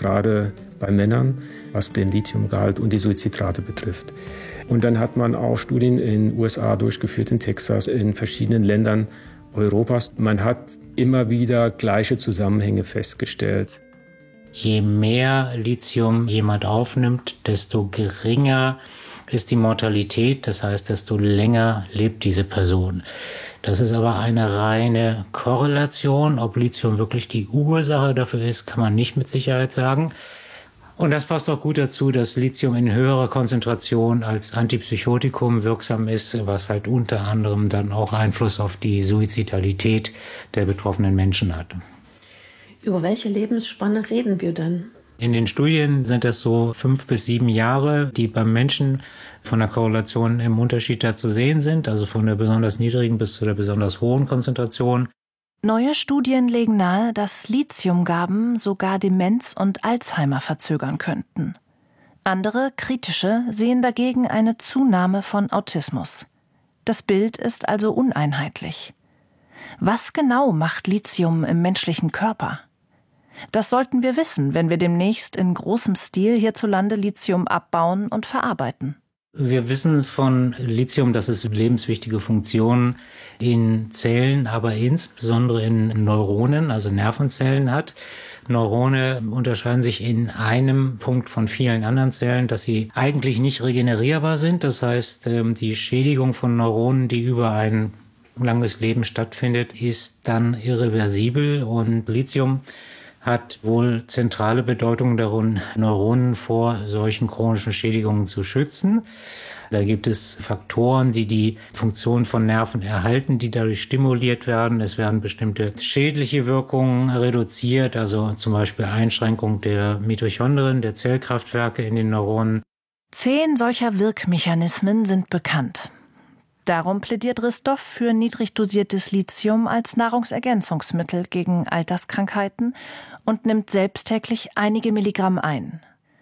gerade bei Männern, was den Lithiumgehalt und die Suizidrate betrifft. Und dann hat man auch Studien in den USA durchgeführt, in Texas, in verschiedenen Ländern Europas. Man hat immer wieder gleiche Zusammenhänge festgestellt. Je mehr Lithium jemand aufnimmt, desto geringer ist die Mortalität, das heißt, desto länger lebt diese Person. Das ist aber eine reine Korrelation. Ob Lithium wirklich die Ursache dafür ist, kann man nicht mit Sicherheit sagen. Und das passt auch gut dazu, dass Lithium in höherer Konzentration als Antipsychotikum wirksam ist, was halt unter anderem dann auch Einfluss auf die Suizidalität der betroffenen Menschen hat. Über welche Lebensspanne reden wir denn? In den Studien sind es so 5 bis 7 Jahre, die beim Menschen von der Korrelation im Unterschied da zu sehen sind, also von der besonders niedrigen bis zu der besonders hohen Konzentration. Neue Studien legen nahe, dass Lithiumgaben sogar Demenz und Alzheimer verzögern könnten. Andere, kritische, sehen dagegen eine Zunahme von Autismus. Das Bild ist also uneinheitlich. Was genau macht Lithium im menschlichen Körper? Das sollten wir wissen, wenn wir demnächst in großem Stil hierzulande Lithium abbauen und verarbeiten. Wir wissen von Lithium, dass es lebenswichtige Funktionen in Zellen, aber insbesondere in Neuronen, also Nervenzellen hat. Neurone unterscheiden sich in einem Punkt von vielen anderen Zellen, dass sie eigentlich nicht regenerierbar sind. Das heißt, die Schädigung von Neuronen, die über ein langes Leben stattfindet, ist dann irreversibel, und Lithium hat wohl zentrale Bedeutung darin, Neuronen vor solchen chronischen Schädigungen zu schützen. Da gibt es Faktoren, die die Funktion von Nerven erhalten, die dadurch stimuliert werden. Es werden bestimmte schädliche Wirkungen reduziert, also zum Beispiel Einschränkung der Mitochondrien, der Zellkraftwerke in den Neuronen. 10 solcher Wirkmechanismen sind bekannt. Darum plädiert Ristoff für niedrig dosiertes Lithium als Nahrungsergänzungsmittel gegen Alterskrankheiten und nimmt selbst täglich einige Milligramm ein.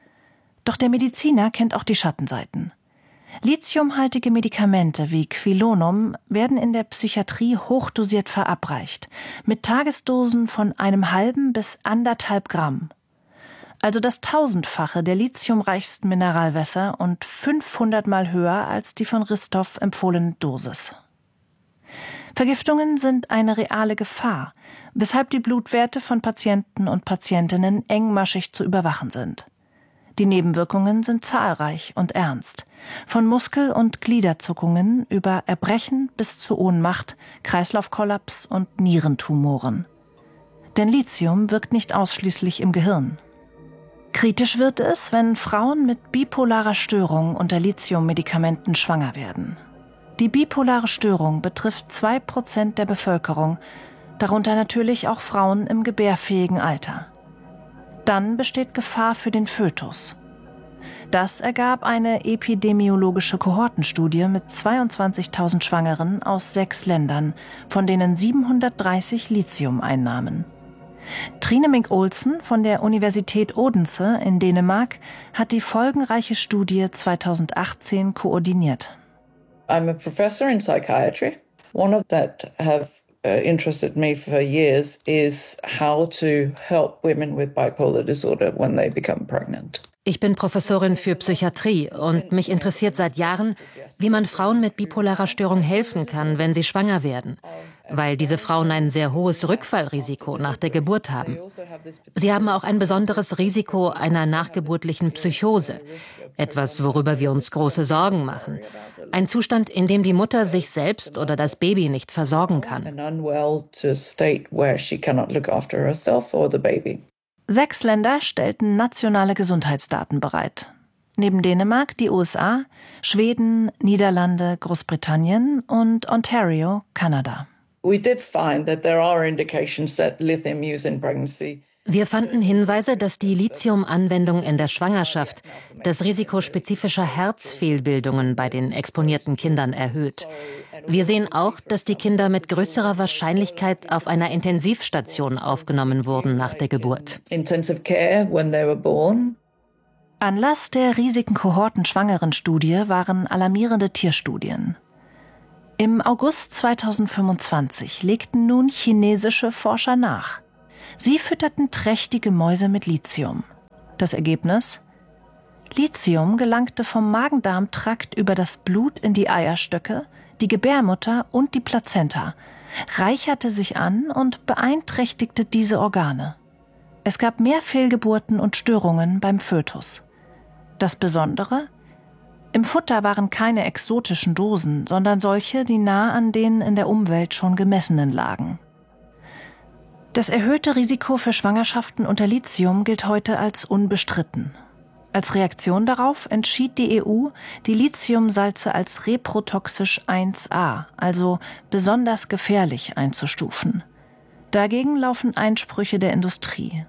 Doch der Mediziner kennt auch die Schattenseiten. Lithiumhaltige Medikamente wie Quilonum werden in der Psychiatrie hochdosiert verabreicht, mit Tagesdosen von 0,5 bis 1,5 Gramm. Also das 1000-fache der lithiumreichsten Mineralwässer und 500-mal höher als die von Ristoff empfohlene Dosis. Vergiftungen sind eine reale Gefahr, weshalb die Blutwerte von Patienten und Patientinnen engmaschig zu überwachen sind. Die Nebenwirkungen sind zahlreich und ernst, von Muskel- und Gliederzuckungen über Erbrechen bis zu Ohnmacht, Kreislaufkollaps und Nierentumoren. Denn Lithium wirkt nicht ausschließlich im Gehirn. Kritisch wird es, wenn Frauen mit bipolarer Störung unter Lithiummedikamenten schwanger werden. Die bipolare Störung betrifft 2% der Bevölkerung, darunter natürlich auch Frauen im gebärfähigen Alter. Dann besteht Gefahr für den Fötus. Das ergab eine epidemiologische Kohortenstudie mit 22.000 Schwangeren aus 6 Ländern, von denen 730 Lithium einnahmen. Trine Mink Olsen von der Universität Odense in Dänemark hat die folgenreiche Studie 2018 koordiniert. I'm a professor in psychiatry. One of that have interested me for years is how to help women with bipolar disorder when they become pregnant. Ich bin Professorin für Psychiatrie und mich interessiert seit Jahren, wie man Frauen mit bipolarer Störung helfen kann, wenn sie schwanger werden, weil diese Frauen ein sehr hohes Rückfallrisiko nach der Geburt haben. Sie haben auch ein besonderes Risiko einer nachgeburtlichen Psychose, etwas, worüber wir uns große Sorgen machen. Ein Zustand, in dem die Mutter sich selbst oder das Baby nicht versorgen kann. 6 Länder stellten nationale Gesundheitsdaten bereit. Neben Dänemark die USA, Schweden, Niederlande, Großbritannien und Ontario, Kanada. Wir fanden Hinweise, dass die Lithium-Anwendung in der Schwangerschaft das Risiko spezifischer Herzfehlbildungen bei den exponierten Kindern erhöht. Wir sehen auch, dass die Kinder mit größerer Wahrscheinlichkeit auf einer Intensivstation aufgenommen wurden nach der Geburt. Anlass der riesigen Kohorten-Schwangeren-Studie waren alarmierende Tierstudien. Im August 2025 legten nun chinesische Forscher nach. Sie fütterten trächtige Mäuse mit Lithium. Das Ergebnis? Lithium gelangte vom Magen-Darm-Trakt über das Blut in die Eierstöcke, die Gebärmutter und die Plazenta, reicherte sich an und beeinträchtigte diese Organe. Es gab mehr Fehlgeburten und Störungen beim Fötus. Das Besondere? Im Futter waren keine exotischen Dosen, sondern solche, die nah an den in der Umwelt schon gemessenen lagen. Das erhöhte Risiko für Schwangerschaften unter Lithium gilt heute als unbestritten. Als Reaktion darauf entschied die EU, die Lithiumsalze als reprotoxisch 1a, also besonders gefährlich, einzustufen. Dagegen laufen Einsprüche der Industrie.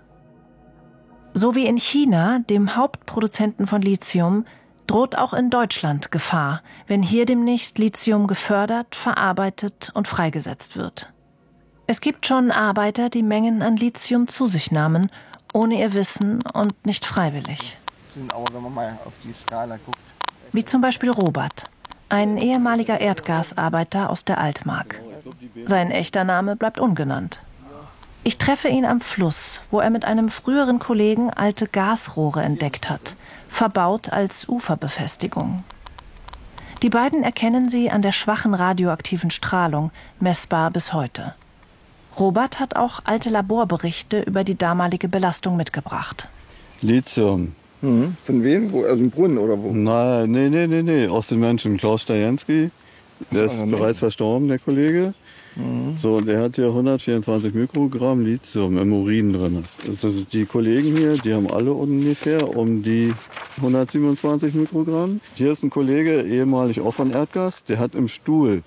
So wie in China, dem Hauptproduzenten von Lithium, droht auch in Deutschland Gefahr, wenn hier demnächst Lithium gefördert, verarbeitet und freigesetzt wird. Es gibt schon Arbeiter, die Mengen an Lithium zu sich nahmen, ohne ihr Wissen und nicht freiwillig. Aber wenn man mal auf die Skala guckt. Wie zum Beispiel Robert, ein ehemaliger Erdgasarbeiter aus der Altmark. Sein echter Name bleibt ungenannt. Ich treffe ihn am Fluss, wo er mit einem früheren Kollegen alte Gasrohre entdeckt hat, verbaut als Uferbefestigung. Die beiden erkennen sie an der schwachen radioaktiven Strahlung, messbar bis heute. Robert hat auch alte Laborberichte über die damalige Belastung mitgebracht. Lithium. Von wem? Aus dem Brunnen oder wo? Nein, nee. Aus den Menschen. Klaus Stajenski, der ist bereits verstorben, der Kollege. So, der hat hier 124 Mikrogramm Lithium im Urin drin. Also die Kollegen hier, die haben alle ungefähr um die 127 Mikrogramm. Hier ist ein Kollege, ehemalig auch von Erdgas, der hat im Stuhl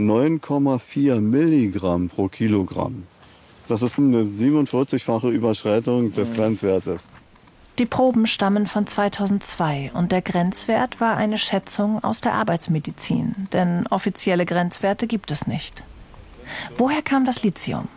9,4 Milligramm pro Kilogramm. Das ist eine 47-fache Überschreitung des Grenzwertes. Die Proben stammen von 2002 und der Grenzwert war eine Schätzung aus der Arbeitsmedizin, denn offizielle Grenzwerte gibt es nicht. Woher kam das Lithium?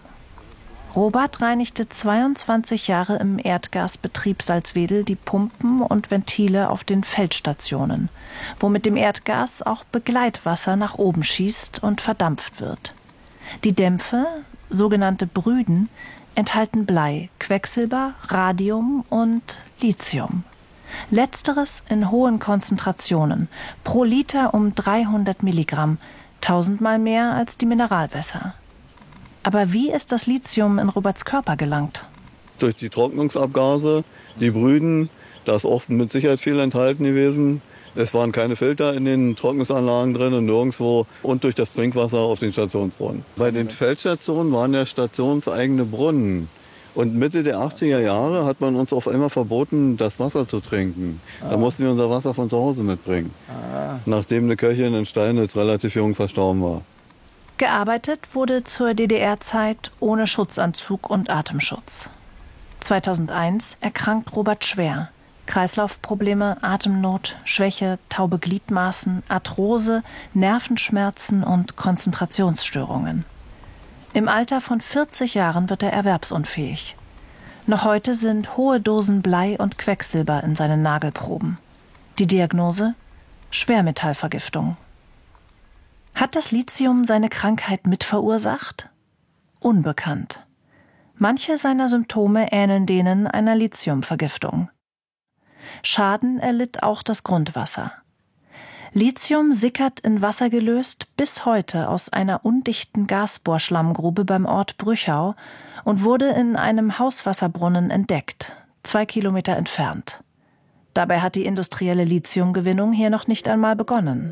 Robert reinigte 22 Jahre im Erdgasbetrieb Salzwedel die Pumpen und Ventile auf den Feldstationen, wo mit dem Erdgas auch Begleitwasser nach oben schießt und verdampft wird. Die Dämpfe, sogenannte Brüden, enthalten Blei, Quecksilber, Radium und Lithium. Letzteres in hohen Konzentrationen, pro Liter um 300 Milligramm, 1000-mal mehr als die Mineralwässer. Aber wie ist das Lithium in Roberts Körper gelangt? Durch die Trocknungsabgase, die Brüden, da ist oft mit Sicherheit viel enthalten gewesen. Es waren keine Filter in den Trocknungsanlagen drin und nirgendwo. Und durch das Trinkwasser auf den Stationsbrunnen. Bei den Feldstationen waren ja stationseigene Brunnen. Und Mitte der 80er Jahre hat man uns auf einmal verboten, das Wasser zu trinken. Da mussten wir unser Wasser von zu Hause mitbringen. Nachdem eine Köchin in Steinitz relativ jung verstorben war. Gearbeitet wurde zur DDR-Zeit ohne Schutzanzug und Atemschutz. 2001 erkrankt Robert schwer. Kreislaufprobleme, Atemnot, Schwäche, taube Gliedmaßen, Arthrose, Nervenschmerzen und Konzentrationsstörungen. Im Alter von 40 Jahren wird er erwerbsunfähig. Noch heute sind hohe Dosen Blei und Quecksilber in seinen Nagelproben. Die Diagnose? Schwermetallvergiftung. Hat das Lithium seine Krankheit mitverursacht? Unbekannt. Manche seiner Symptome ähneln denen einer Lithiumvergiftung. Schaden erlitt auch das Grundwasser. Lithium sickert in Wasser gelöst bis heute aus einer undichten Gasbohrschlammgrube beim Ort Brüchau und wurde in einem Hauswasserbrunnen entdeckt, 2 Kilometer entfernt. Dabei hat die industrielle Lithiumgewinnung hier noch nicht einmal begonnen.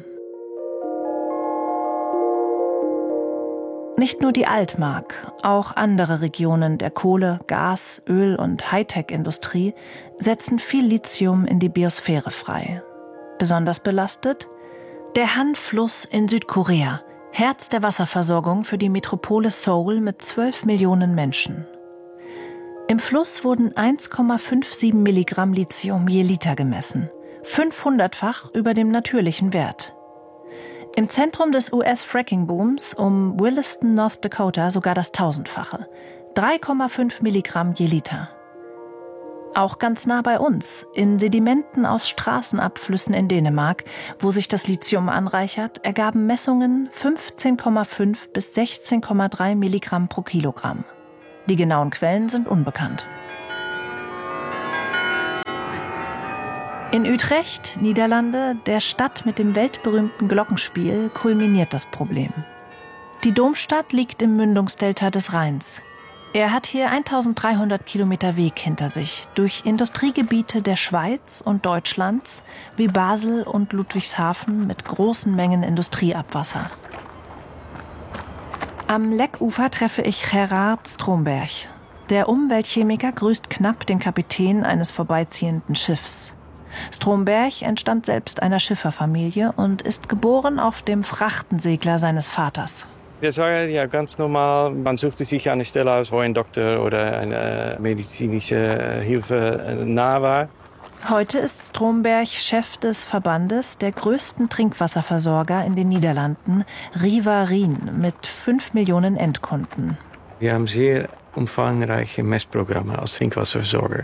Nicht nur die Altmark, auch andere Regionen der Kohle-, Gas-, Öl- und Hightech-Industrie setzen viel Lithium in die Biosphäre frei. Besonders belastet? Der Han-Fluss in Südkorea, Herz der Wasserversorgung für die Metropole Seoul mit 12 Millionen Menschen. Im Fluss wurden 1,57 Milligramm Lithium je Liter gemessen, 500-fach über dem natürlichen Wert. Im Zentrum des US-Fracking-Booms um Williston, North Dakota sogar das 1000-fache, 3,5 Milligramm je Liter. Auch ganz nah bei uns, in Sedimenten aus Straßenabflüssen in Dänemark, wo sich das Lithium anreichert, ergaben Messungen 15,5 bis 16,3 Milligramm pro Kilogramm. Die genauen Quellen sind unbekannt. In Utrecht, Niederlande, der Stadt mit dem weltberühmten Glockenspiel, kulminiert das Problem. Die Domstadt liegt im Mündungsdelta des Rheins. Er hat hier 1300 Kilometer Weg hinter sich, durch Industriegebiete der Schweiz und Deutschlands, wie Basel und Ludwigshafen mit großen Mengen Industrieabwasser. Am Leckufer treffe ich Gerard Stromberg. Der Umweltchemiker grüßt knapp den Kapitän eines vorbeiziehenden Schiffs. Stromberg entstammt selbst einer Schifferfamilie und ist geboren auf dem Frachtensegler seines Vaters. Das war ja ganz normal. Man suchte sich eine Stelle aus, wo ein Doktor oder eine medizinische Hilfe nah war. Heute ist Stromberg Chef des Verbandes der größten Trinkwasserversorger in den Niederlanden, Riva Rhin, mit 5 Millionen Endkunden. Wir haben sehr umfangreiche Messprogramme als Trinkwasserversorger.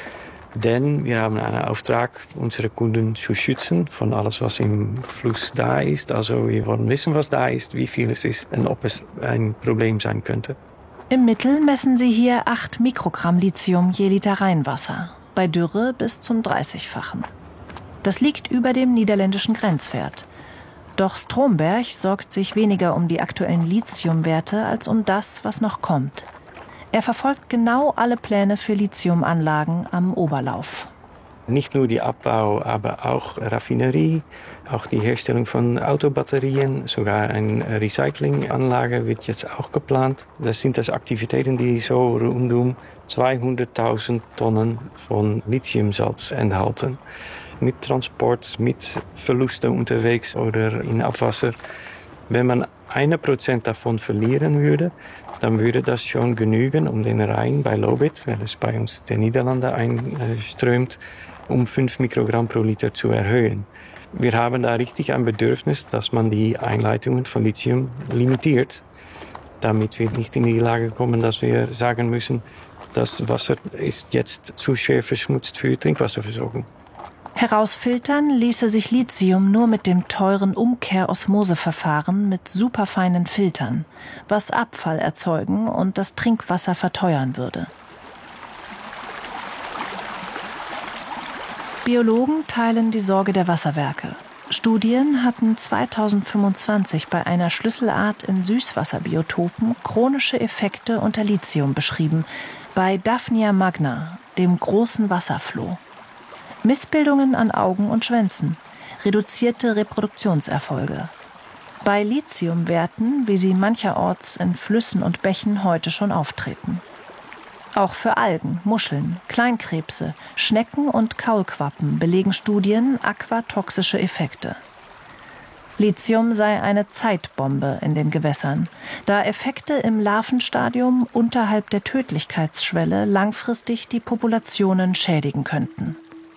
Denn wir haben einen Auftrag, unsere Kunden zu schützen von alles, was im Fluss da ist. Also wir wollen wissen, was da ist, wie viel es ist und ob es ein Problem sein könnte. Im Mittel messen sie hier 8 Mikrogramm Lithium je Liter Rheinwasser. Bei Dürre bis zum 30-fachen. Das liegt über dem niederländischen Grenzwert. Doch Stromberg sorgt sich weniger um die aktuellen Lithiumwerte als um das, was noch kommt. Er verfolgt genau alle Pläne für Lithiumanlagen am Oberlauf. Nicht nur die Abbau, aber auch Raffinerie, auch die Herstellung von Autobatterien, sogar eine Recyclinganlage wird jetzt auch geplant. Das sind das Aktivitäten, die so rund um 200.000 Tonnen von Lithiumsalz enthalten. Mit Transport, mit Verlusten unterwegs oder in Abwasser. Wenn man 1% davon verlieren würde, dann würde das schon genügen, um den Rhein bei Lobith, wenn es bei uns der Niederlande einströmt, um 5 Mikrogramm pro Liter zu erhöhen. Wir haben da richtig ein Bedürfnis, dass man die Einleitungen von Lithium limitiert, damit wir nicht in die Lage kommen, dass wir sagen müssen, das Wasser ist jetzt zu schwer verschmutzt für Trinkwasserversorgung. Herausfiltern ließe sich Lithium nur mit dem teuren Umkehrosmoseverfahren mit superfeinen Filtern, was Abfall erzeugen und das Trinkwasser verteuern würde. Biologen teilen die Sorge der Wasserwerke. Studien hatten 2025 bei einer Schlüsselart in Süßwasserbiotopen chronische Effekte unter Lithium beschrieben, bei Daphnia magna, dem großen Wasserfloh. Missbildungen an Augen und Schwänzen, reduzierte Reproduktionserfolge. Bei Lithiumwerten, wie sie mancherorts in Flüssen und Bächen heute schon auftreten. Auch für Algen, Muscheln, Kleinkrebse, Schnecken und Kaulquappen belegen Studien aquatoxische Effekte. Lithium sei eine Zeitbombe in den Gewässern, da Effekte im Larvenstadium unterhalb der Tödlichkeitsschwelle langfristig die Populationen schädigen könnten.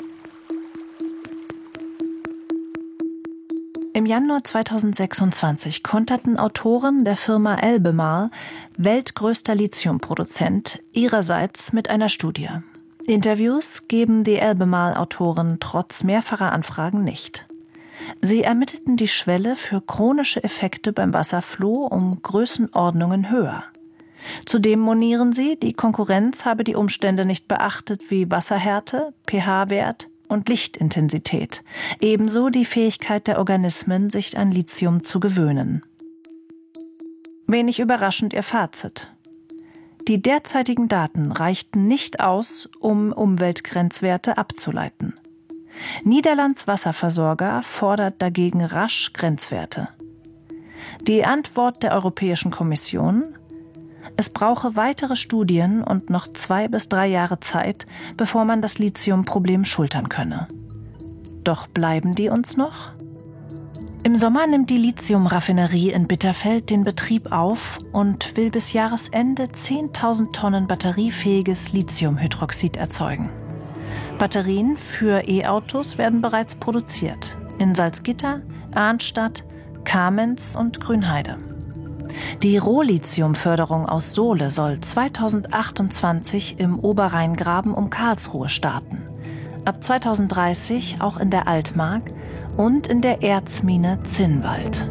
Im Januar 2026 konterten Autoren der Firma Albemarle, weltgrößter Lithiumproduzent, ihrerseits mit einer Studie. Interviews geben die Albemarle-Autoren trotz mehrfacher Anfragen nicht. Sie ermittelten die Schwelle für chronische Effekte beim Wasserfloh um Größenordnungen höher. Zudem monieren sie, die Konkurrenz habe die Umstände nicht beachtet wie Wasserhärte, pH-Wert und Lichtintensität, ebenso die Fähigkeit der Organismen, sich an Lithium zu gewöhnen. Wenig überraschend ihr Fazit. Die derzeitigen Daten reichten nicht aus, um Umweltgrenzwerte abzuleiten. Niederlands Wasserversorger fordert dagegen rasch Grenzwerte. Die Antwort der Europäischen Kommission: Es brauche weitere Studien und noch 2 bis 3 Jahre Zeit, bevor man das Lithiumproblem schultern könne. Doch bleiben die uns noch? Im Sommer nimmt die Lithiumraffinerie in Bitterfeld den Betrieb auf und will bis Jahresende 10.000 Tonnen batteriefähiges Lithiumhydroxid erzeugen. Batterien für E-Autos werden bereits produziert. In Salzgitter, Arnstadt, Kamenz und Grünheide. Die Rohlithiumförderung aus Sohle soll 2028 im Oberrheingraben um Karlsruhe starten. Ab 2030 auch in der Altmark und in der Erzmine Zinnwald.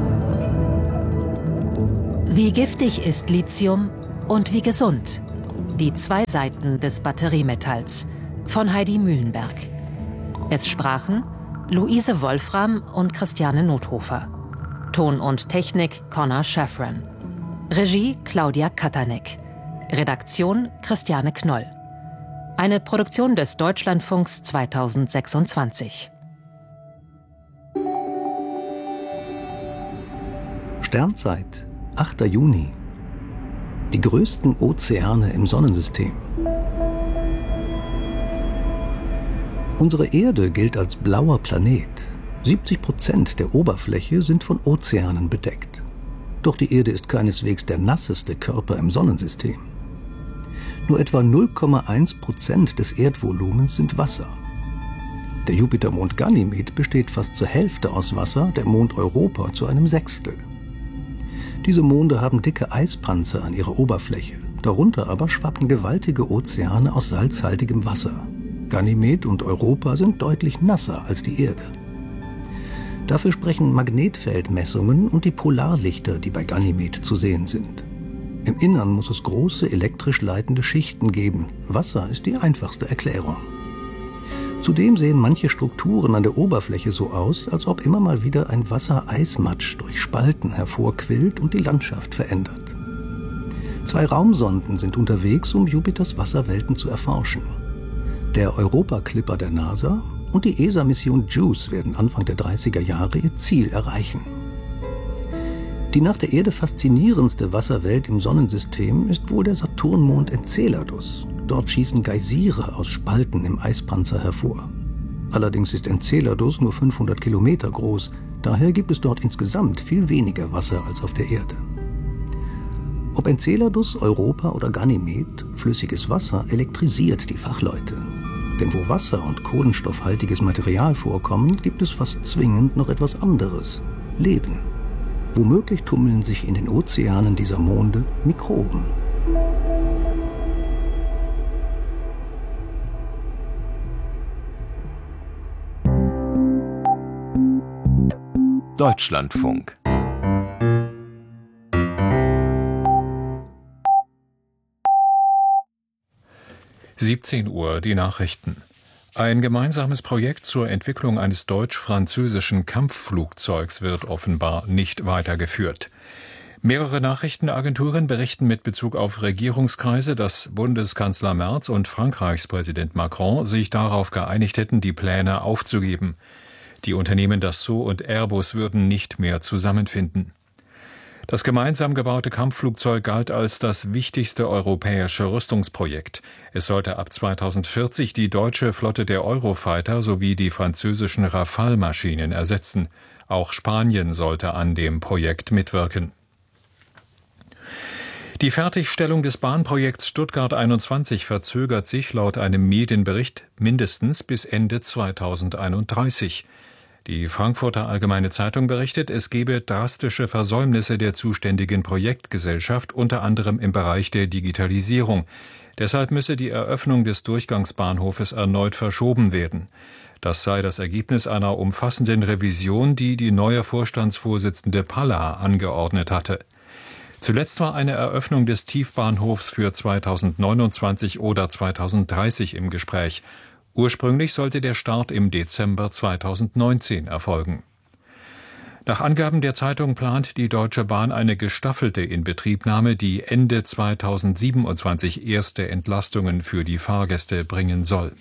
Wie giftig ist Lithium und wie gesund? Die zwei Seiten des Batteriemetalls von Heidi Mühlenberg. Es sprachen Luise Wolfram und Christiane Nothofer. Ton und Technik Connor Shafran. Regie Claudia Katanek. Redaktion Christiane Knoll. Eine Produktion des Deutschlandfunks 2026. Sternzeit, 8. Juni. Die größten Ozeane im Sonnensystem. Unsere Erde gilt als blauer Planet. 70% der Oberfläche sind von Ozeanen bedeckt. Doch die Erde ist keineswegs der nasseste Körper im Sonnensystem. Nur etwa 0,1% des Erdvolumens sind Wasser. Der Jupitermond Ganymed besteht fast zur Hälfte aus Wasser, der Mond Europa zu einem Sechstel. Diese Monde haben dicke Eispanzer an ihrer Oberfläche. Darunter aber schwappen gewaltige Ozeane aus salzhaltigem Wasser. Ganymed und Europa sind deutlich nasser als die Erde. Dafür sprechen Magnetfeldmessungen und die Polarlichter, die bei Ganymed zu sehen sind. Im Innern muss es große elektrisch leitende Schichten geben. Wasser ist die einfachste Erklärung. Zudem sehen manche Strukturen an der Oberfläche so aus, als ob immer mal wieder ein Wassereismatsch durch Spalten hervorquillt und die Landschaft verändert. 2 Raumsonden sind unterwegs, um Jupiters Wasserwelten zu erforschen. Der Europa-Clipper der NASA und die ESA-Mission JUICE werden Anfang der 30er Jahre ihr Ziel erreichen. Die nach der Erde faszinierendste Wasserwelt im Sonnensystem ist wohl der Saturnmond Enceladus. Dort schießen Geysire aus Spalten im Eispanzer hervor. Allerdings ist Enceladus nur 500 Kilometer groß, daher gibt es dort insgesamt viel weniger Wasser als auf der Erde. Ob Enceladus, Europa oder Ganymed, flüssiges Wasser elektrisiert die Fachleute. Denn wo Wasser und kohlenstoffhaltiges Material vorkommen, gibt es fast zwingend noch etwas anderes: Leben. Womöglich tummeln sich in den Ozeanen dieser Monde Mikroben. Deutschlandfunk. Uhr, die Nachrichten. Ein gemeinsames Projekt zur Entwicklung eines deutsch-französischen Kampfflugzeugs wird offenbar nicht weitergeführt. Mehrere Nachrichtenagenturen berichten mit Bezug auf Regierungskreise, dass Bundeskanzler Merz und Frankreichs Präsident Macron sich darauf geeinigt hätten, die Pläne aufzugeben. Die Unternehmen Dassault und Airbus würden nicht mehr zusammenfinden. Das gemeinsam gebaute Kampfflugzeug galt als das wichtigste europäische Rüstungsprojekt. Es sollte ab 2040 die deutsche Flotte der Eurofighter sowie die französischen Rafale-Maschinen ersetzen. Auch Spanien sollte an dem Projekt mitwirken. Die Fertigstellung des Bahnprojekts Stuttgart 21 verzögert sich laut einem Medienbericht mindestens bis Ende 2031. Die Frankfurter Allgemeine Zeitung berichtet, es gebe drastische Versäumnisse der zuständigen Projektgesellschaft, unter anderem im Bereich der Digitalisierung. Deshalb müsse die Eröffnung des Durchgangsbahnhofes erneut verschoben werden. Das sei das Ergebnis einer umfassenden Revision, die die neue Vorstandsvorsitzende Palla angeordnet hatte. Zuletzt war eine Eröffnung des Tiefbahnhofs für 2029 oder 2030 im Gespräch. Ursprünglich sollte der Start im Dezember 2019 erfolgen. Nach Angaben der Zeitung plant die Deutsche Bahn eine gestaffelte Inbetriebnahme, die Ende 2027 erste Entlastungen für die Fahrgäste bringen soll.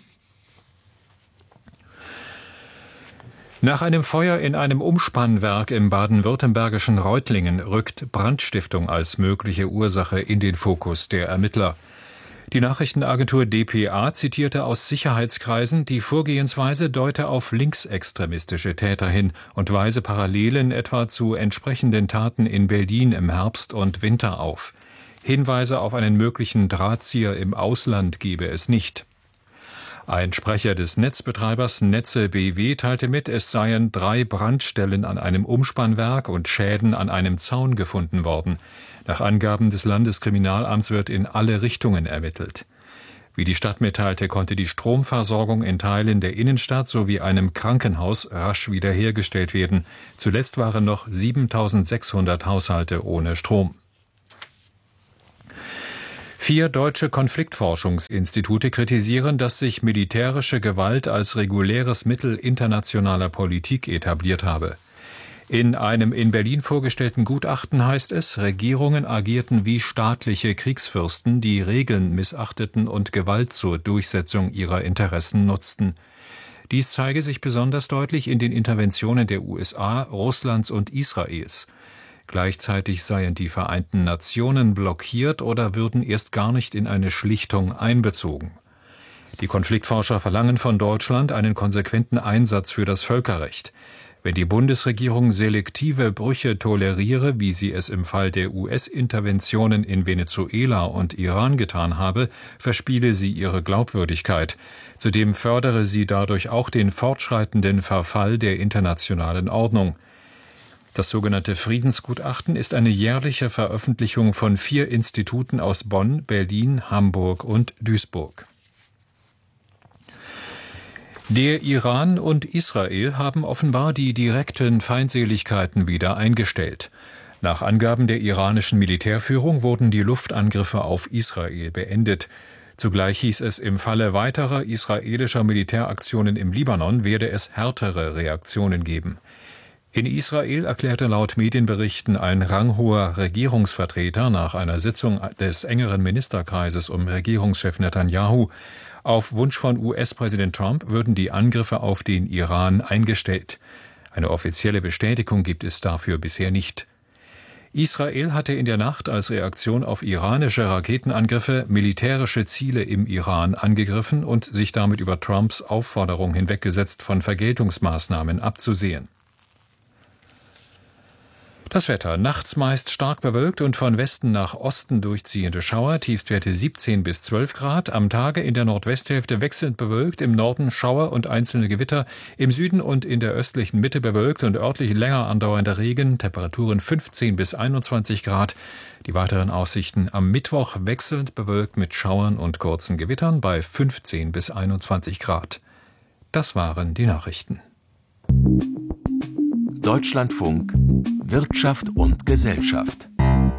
Nach einem Feuer in einem Umspannwerk im baden-württembergischen Reutlingen rückt Brandstiftung als mögliche Ursache in den Fokus der Ermittler. Die Nachrichtenagentur dpa zitierte aus Sicherheitskreisen, die Vorgehensweise deute auf linksextremistische Täter hin und weise Parallelen etwa zu entsprechenden Taten in Berlin im Herbst und Winter auf. Hinweise auf einen möglichen Drahtzieher im Ausland gebe es nicht. Ein Sprecher des Netzbetreibers Netze BW teilte mit, es seien 3 Brandstellen an einem Umspannwerk und Schäden an einem Zaun gefunden worden. Nach Angaben des Landeskriminalamts wird in alle Richtungen ermittelt. Wie die Stadt mitteilte, konnte die Stromversorgung in Teilen der Innenstadt sowie einem Krankenhaus rasch wiederhergestellt werden. Zuletzt waren noch 7.600 Haushalte ohne Strom. 4 deutsche Konfliktforschungsinstitute kritisieren, dass sich militärische Gewalt als reguläres Mittel internationaler Politik etabliert habe. In einem in Berlin vorgestellten Gutachten heißt es, Regierungen agierten wie staatliche Kriegsfürsten, die Regeln missachteten und Gewalt zur Durchsetzung ihrer Interessen nutzten. Dies zeige sich besonders deutlich in den Interventionen der USA, Russlands und Israels. Gleichzeitig seien die Vereinten Nationen blockiert oder würden erst gar nicht in eine Schlichtung einbezogen. Die Konfliktforscher verlangen von Deutschland einen konsequenten Einsatz für das Völkerrecht. Wenn die Bundesregierung selektive Brüche toleriere, wie sie es im Fall der US-Interventionen in Venezuela und Iran getan habe, verspiele sie ihre Glaubwürdigkeit. Zudem fördere sie dadurch auch den fortschreitenden Verfall der internationalen Ordnung. Das sogenannte Friedensgutachten ist eine jährliche Veröffentlichung von 4 Instituten aus Bonn, Berlin, Hamburg und Duisburg. Der Iran und Israel haben offenbar die direkten Feindseligkeiten wieder eingestellt. Nach Angaben der iranischen Militärführung wurden die Luftangriffe auf Israel beendet. Zugleich hieß es, im Falle weiterer israelischer Militäraktionen im Libanon werde es härtere Reaktionen geben. In Israel erklärte laut Medienberichten ein ranghoher Regierungsvertreter nach einer Sitzung des engeren Ministerkreises um Regierungschef Netanyahu, auf Wunsch von US-Präsident Trump würden die Angriffe auf den Iran eingestellt. Eine offizielle Bestätigung gibt es dafür bisher nicht. Israel hatte in der Nacht als Reaktion auf iranische Raketenangriffe militärische Ziele im Iran angegriffen und sich damit über Trumps Aufforderung hinweggesetzt, von Vergeltungsmaßnahmen abzusehen. Das Wetter: Nachts meist stark bewölkt und von Westen nach Osten durchziehende Schauer, Tiefstwerte 17 bis 12 Grad. Am Tage in der Nordwesthälfte wechselnd bewölkt, im Norden Schauer und einzelne Gewitter, im Süden und in der östlichen Mitte bewölkt und örtlich länger andauernder Regen, Temperaturen 15 bis 21 Grad. Die weiteren Aussichten: am Mittwoch wechselnd bewölkt mit Schauern und kurzen Gewittern bei 15 bis 21 Grad. Das waren die Nachrichten. Deutschlandfunk Wirtschaft und Gesellschaft.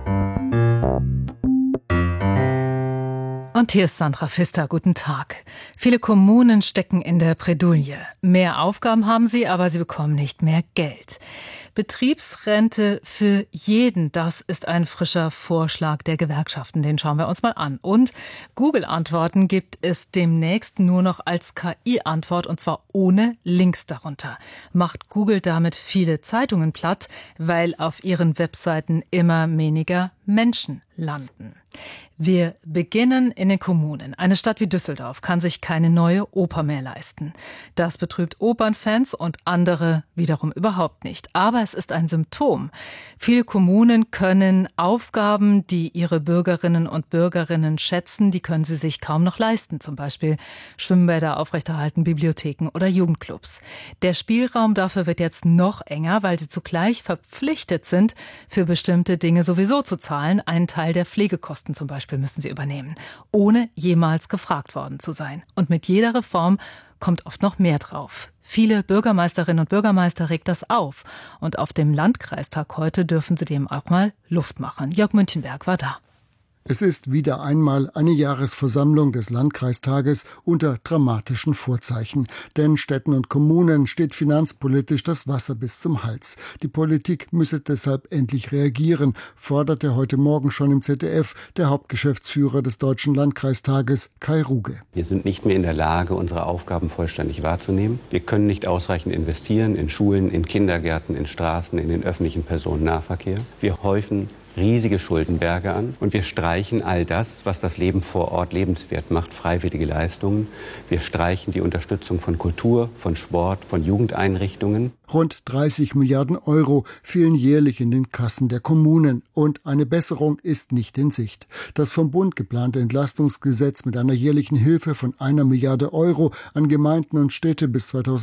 Und hier ist Sandra Pfister. Guten Tag. Viele Kommunen stecken in der Bredouille. Mehr Aufgaben haben sie, aber sie bekommen nicht mehr Geld. Betriebsrente für jeden, das ist ein frischer Vorschlag der Gewerkschaften. Den schauen wir uns mal an. Und Google-Antworten gibt es demnächst nur noch als KI-Antwort, und zwar ohne Links darunter. Macht Google damit viele Zeitungen platt, weil auf ihren Webseiten immer weniger Menschen landen. Wir beginnen in den Kommunen. Eine Stadt wie Düsseldorf kann sich keine neue Oper mehr leisten. Das betrübt Opernfans und andere wiederum überhaupt nicht. Aber es ist ein Symptom. Viele Kommunen können Aufgaben, die ihre Bürgerinnen und Bürgerinnen schätzen, die können sie sich kaum noch leisten. Zum Beispiel Schwimmbäder aufrechterhalten, Bibliotheken oder Jugendclubs. Der Spielraum dafür wird jetzt noch enger, weil sie zugleich verpflichtet sind, für bestimmte Dinge sowieso zu zahlen. Einen Teil der Pflegekosten zum Beispiel müssen sie übernehmen, ohne jemals gefragt worden zu sein. Und mit jeder Reform kommt oft noch mehr drauf. Viele Bürgermeisterinnen und Bürgermeister regt das auf. Und auf dem Landkreistag heute dürfen sie dem auch mal Luft machen. Jörg Münchenberg war da. Es ist wieder einmal eine Jahresversammlung des Landkreistages unter dramatischen Vorzeichen. Denn Städten und Kommunen steht finanzpolitisch das Wasser bis zum Hals. Die Politik müsse deshalb endlich reagieren, forderte heute Morgen schon im ZDF der Hauptgeschäftsführer des Deutschen Landkreistages, Kai Ruge. Wir sind nicht mehr in der Lage, unsere Aufgaben vollständig wahrzunehmen. Wir können nicht ausreichend investieren in Schulen, in Kindergärten, in Straßen, in den öffentlichen Personennahverkehr. Wir häufen riesige Schuldenberge an und wir streichen all das, was das Leben vor Ort lebenswert macht, freiwillige Leistungen. Wir streichen die Unterstützung von Kultur, von Sport, von Jugendeinrichtungen. Rund 30 Milliarden Euro fehlen jährlich in den Kassen der Kommunen und eine Besserung ist nicht in Sicht. Das vom Bund geplante Entlastungsgesetz mit einer jährlichen Hilfe von 1 Milliarde Euro an Gemeinden und Städte bis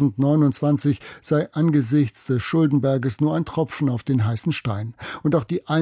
2029 sei angesichts des Schuldenberges nur ein Tropfen auf den heißen Stein. Und auch die 100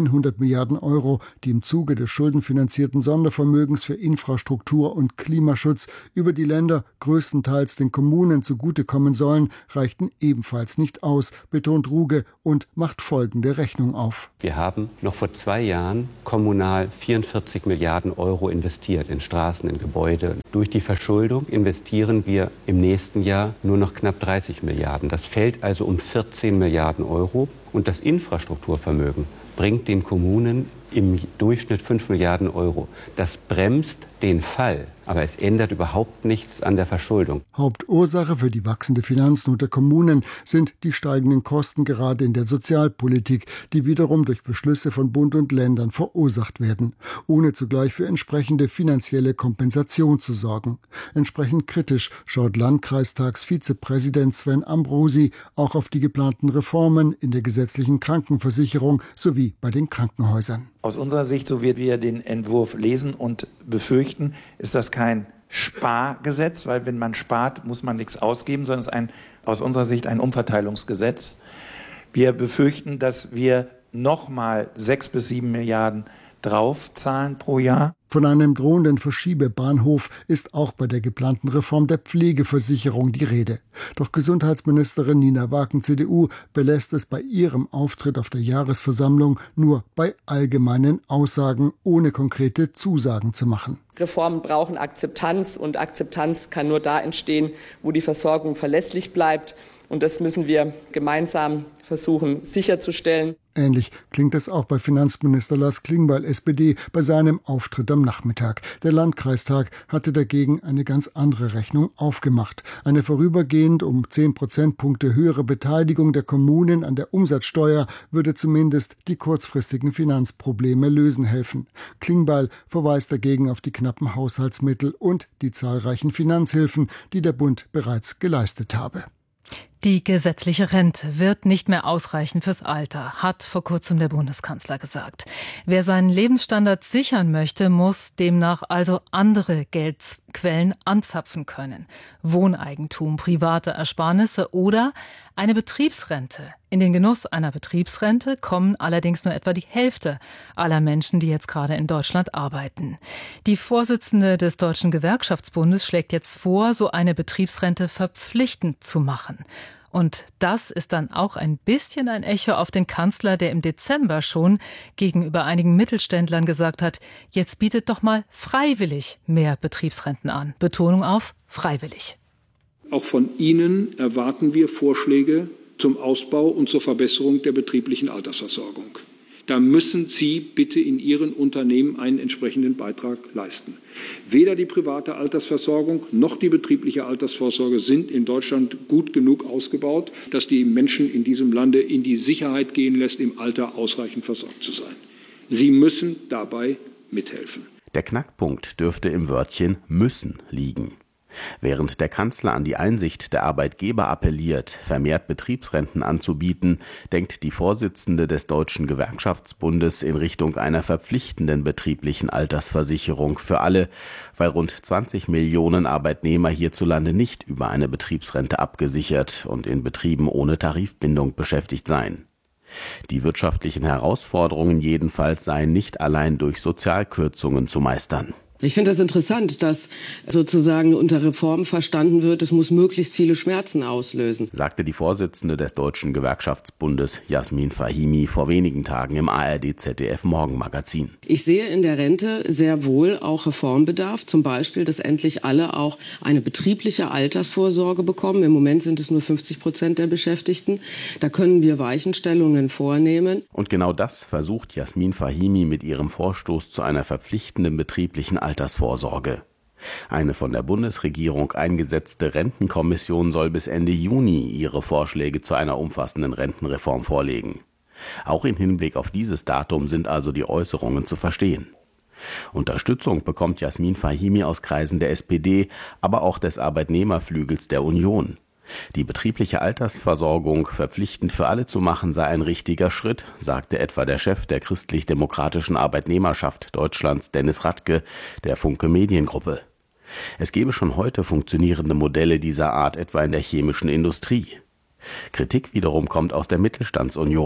Milliarden Euro, die im Zuge des schuldenfinanzierten Sondervermögens für Infrastruktur und Klimaschutz über die Länder größtenteils den Kommunen zugutekommen sollen, reichten ebenfalls nicht aus, betont Ruge und macht folgende Rechnung auf. Wir haben noch vor 2 Jahren kommunal 44 Milliarden Euro investiert in Straßen, in Gebäude. Durch die Verschuldung investieren wir im nächsten Jahr nur noch knapp 30 Milliarden. Das fällt also um 14 Milliarden Euro. Und das Infrastrukturvermögen bringt den Kommunen im Durchschnitt 5 Milliarden Euro. Das bremst den Fall, aber es ändert überhaupt nichts an der Verschuldung. Hauptursache für die wachsende Finanznot der Kommunen sind die steigenden Kosten gerade in der Sozialpolitik, die wiederum durch Beschlüsse von Bund und Ländern verursacht werden, ohne zugleich für entsprechende finanzielle Kompensation zu sorgen. Entsprechend kritisch schaut Landkreistagsvizepräsident Sven Ambrosi auch auf die geplanten Reformen in der gesetzlichen Krankenversicherung sowie bei den Krankenhäusern. Aus unserer Sicht, so wie wir den Entwurf lesen und befürchten, ist das kein Spargesetz, weil wenn man spart, muss man nichts ausgeben, sondern es ist aus unserer Sicht ein Umverteilungsgesetz. Wir befürchten, dass wir nochmal 6 bis 7 Milliarden draufzahlen pro Jahr. Von einem drohenden Verschiebebahnhof ist auch bei der geplanten Reform der Pflegeversicherung die Rede. Doch Gesundheitsministerin Nina Wagen, CDU, belässt es bei ihrem Auftritt auf der Jahresversammlung nur bei allgemeinen Aussagen, ohne konkrete Zusagen zu machen. Reformen brauchen Akzeptanz und Akzeptanz kann nur da entstehen, wo die Versorgung verlässlich bleibt. Und das müssen wir gemeinsam versuchen sicherzustellen. Ähnlich klingt es auch bei Finanzminister Lars Klingbeil, SPD, bei seinem Auftritt am Nachmittag. Der Landkreistag hatte dagegen eine ganz andere Rechnung aufgemacht. Eine vorübergehend um 10 Prozentpunkte höhere Beteiligung der Kommunen an der Umsatzsteuer würde zumindest die kurzfristigen Finanzprobleme lösen helfen. Klingbeil verweist dagegen auf die knappen Haushaltsmittel und die zahlreichen Finanzhilfen, die der Bund bereits geleistet habe. Die gesetzliche Rente wird nicht mehr ausreichen fürs Alter, hat vor kurzem der Bundeskanzler gesagt. Wer seinen Lebensstandard sichern möchte, muss demnach also andere Geldquellen anzapfen können. Wohneigentum, private Ersparnisse oder eine Betriebsrente. In den Genuss einer Betriebsrente kommen allerdings nur etwa die Hälfte aller Menschen, die jetzt gerade in Deutschland arbeiten. Die Vorsitzende des Deutschen Gewerkschaftsbundes schlägt jetzt vor, so eine Betriebsrente verpflichtend zu machen. Und das ist dann auch ein bisschen ein Echo auf den Kanzler, der im Dezember schon gegenüber einigen Mittelständlern gesagt hat, jetzt bietet doch mal freiwillig mehr Betriebsrenten an. Betonung auf freiwillig. Auch von Ihnen erwarten wir Vorschläge zum Ausbau und zur Verbesserung der betrieblichen Altersversorgung. Da müssen Sie bitte in Ihren Unternehmen einen entsprechenden Beitrag leisten. Weder die private Altersversorgung noch die betriebliche Altersvorsorge sind in Deutschland gut genug ausgebaut, dass die Menschen in diesem Lande in die Sicherheit gehen lässt, im Alter ausreichend versorgt zu sein. Sie müssen dabei mithelfen. Der Knackpunkt dürfte im Wörtchen müssen liegen. Während der Kanzler an die Einsicht der Arbeitgeber appelliert, vermehrt Betriebsrenten anzubieten, denkt die Vorsitzende des Deutschen Gewerkschaftsbundes in Richtung einer verpflichtenden betrieblichen Altersversicherung für alle, weil rund 20 Millionen Arbeitnehmer hierzulande nicht über eine Betriebsrente abgesichert und in Betrieben ohne Tarifbindung beschäftigt seien. Die wirtschaftlichen Herausforderungen jedenfalls seien nicht allein durch Sozialkürzungen zu meistern. Ich finde das interessant, dass sozusagen unter Reform verstanden wird, es muss möglichst viele Schmerzen auslösen, sagte die Vorsitzende des Deutschen Gewerkschaftsbundes Jasmin Fahimi vor wenigen Tagen im ARD-ZDF-Morgenmagazin. Ich sehe in der Rente sehr wohl auch Reformbedarf, zum Beispiel, dass endlich alle auch eine betriebliche Altersvorsorge bekommen. Im Moment sind es nur 50% der Beschäftigten. Da können wir Weichenstellungen vornehmen. Und genau das versucht Jasmin Fahimi mit ihrem Vorstoß zu einer verpflichtenden betrieblichen Altersvorsorge. Eine von der Bundesregierung eingesetzte Rentenkommission soll bis Ende Juni ihre Vorschläge zu einer umfassenden Rentenreform vorlegen. Auch im Hinblick auf dieses Datum sind also die Äußerungen zu verstehen. Unterstützung bekommt Jasmin Fahimi aus Kreisen der SPD, aber auch des Arbeitnehmerflügels der Union. Die betriebliche Altersversorgung verpflichtend für alle zu machen, sei ein richtiger Schritt, sagte etwa der Chef der christlich-demokratischen Arbeitnehmerschaft Deutschlands, Dennis Radke, der Funke Mediengruppe. Es gebe schon heute funktionierende Modelle dieser Art, etwa in der chemischen Industrie. Kritik wiederum kommt aus der Mittelstandsunion.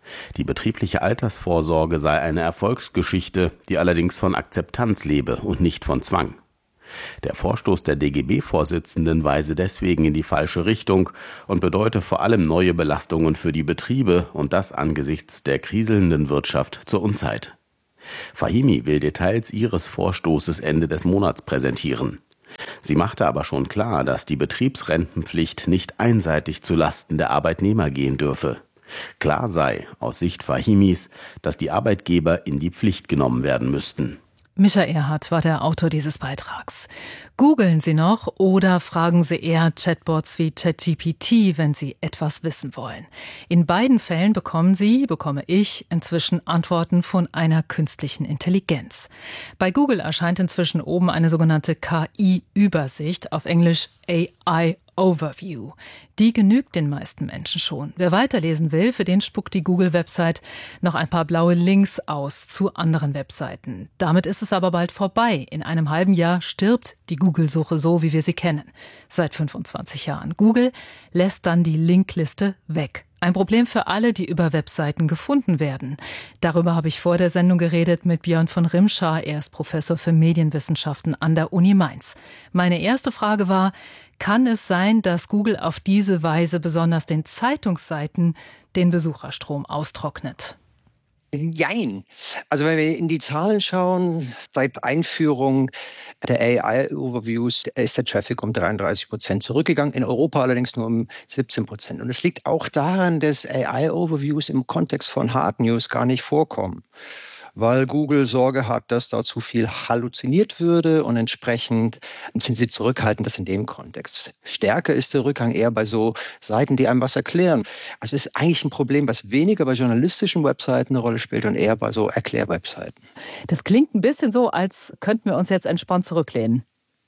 Die betriebliche Altersvorsorge sei eine Erfolgsgeschichte, die allerdings von Akzeptanz lebe und nicht von Zwang. Der Vorstoß der DGB-Vorsitzenden weise deswegen in die falsche Richtung und bedeute vor allem neue Belastungen für die Betriebe und das angesichts der kriselnden Wirtschaft zur Unzeit. Fahimi will Details ihres Vorstoßes Ende des Monats präsentieren. Sie machte aber schon klar, dass die Betriebsrentenpflicht nicht einseitig zu Lasten der Arbeitnehmer gehen dürfe. Klar sei, aus Sicht Fahimis, dass die Arbeitgeber in die Pflicht genommen werden müssten. Micha Erhardt war der Autor dieses Beitrags. Googeln Sie noch oder fragen Sie eher Chatbots wie ChatGPT, wenn Sie etwas wissen wollen. In beiden Fällen bekomme ich inzwischen Antworten von einer künstlichen Intelligenz. Bei Google erscheint inzwischen oben eine sogenannte KI-Übersicht, auf Englisch AI Overview. Die genügt den meisten Menschen schon. Wer weiterlesen will, für den spuckt die Google-Website noch ein paar blaue Links aus zu anderen Webseiten. Damit ist es aber bald vorbei. In einem halben Jahr stirbt die Google-Suche so, wie wir sie kennen. Seit 25 Jahren. Google lässt dann die Linkliste weg. Ein Problem für alle, die über Webseiten gefunden werden. Darüber habe ich vor der Sendung geredet mit Björn von Rimscha. Er ist Professor für Medienwissenschaften an der Uni Mainz. Meine erste Frage war, kann es sein, dass Google auf diese Weise besonders den Zeitungsseiten den Besucherstrom austrocknet? Jein. Also wenn wir in die Zahlen schauen, seit Einführung der AI-Overviews ist der Traffic um 33% zurückgegangen, in Europa allerdings nur um 17%. Und es liegt auch daran, dass AI-Overviews im Kontext von Hard News gar nicht vorkommen, weil Google Sorge hat, dass da zu viel halluziniert würde und entsprechend sind sie zurückhaltend, das in dem Kontext. Stärker ist der Rückgang eher bei so Seiten, die einem was erklären. Also es ist eigentlich ein Problem, was weniger bei journalistischen Webseiten eine Rolle spielt und eher bei so Erklärwebseiten. Das klingt ein bisschen so, als könnten wir uns jetzt entspannt zurücklehnen.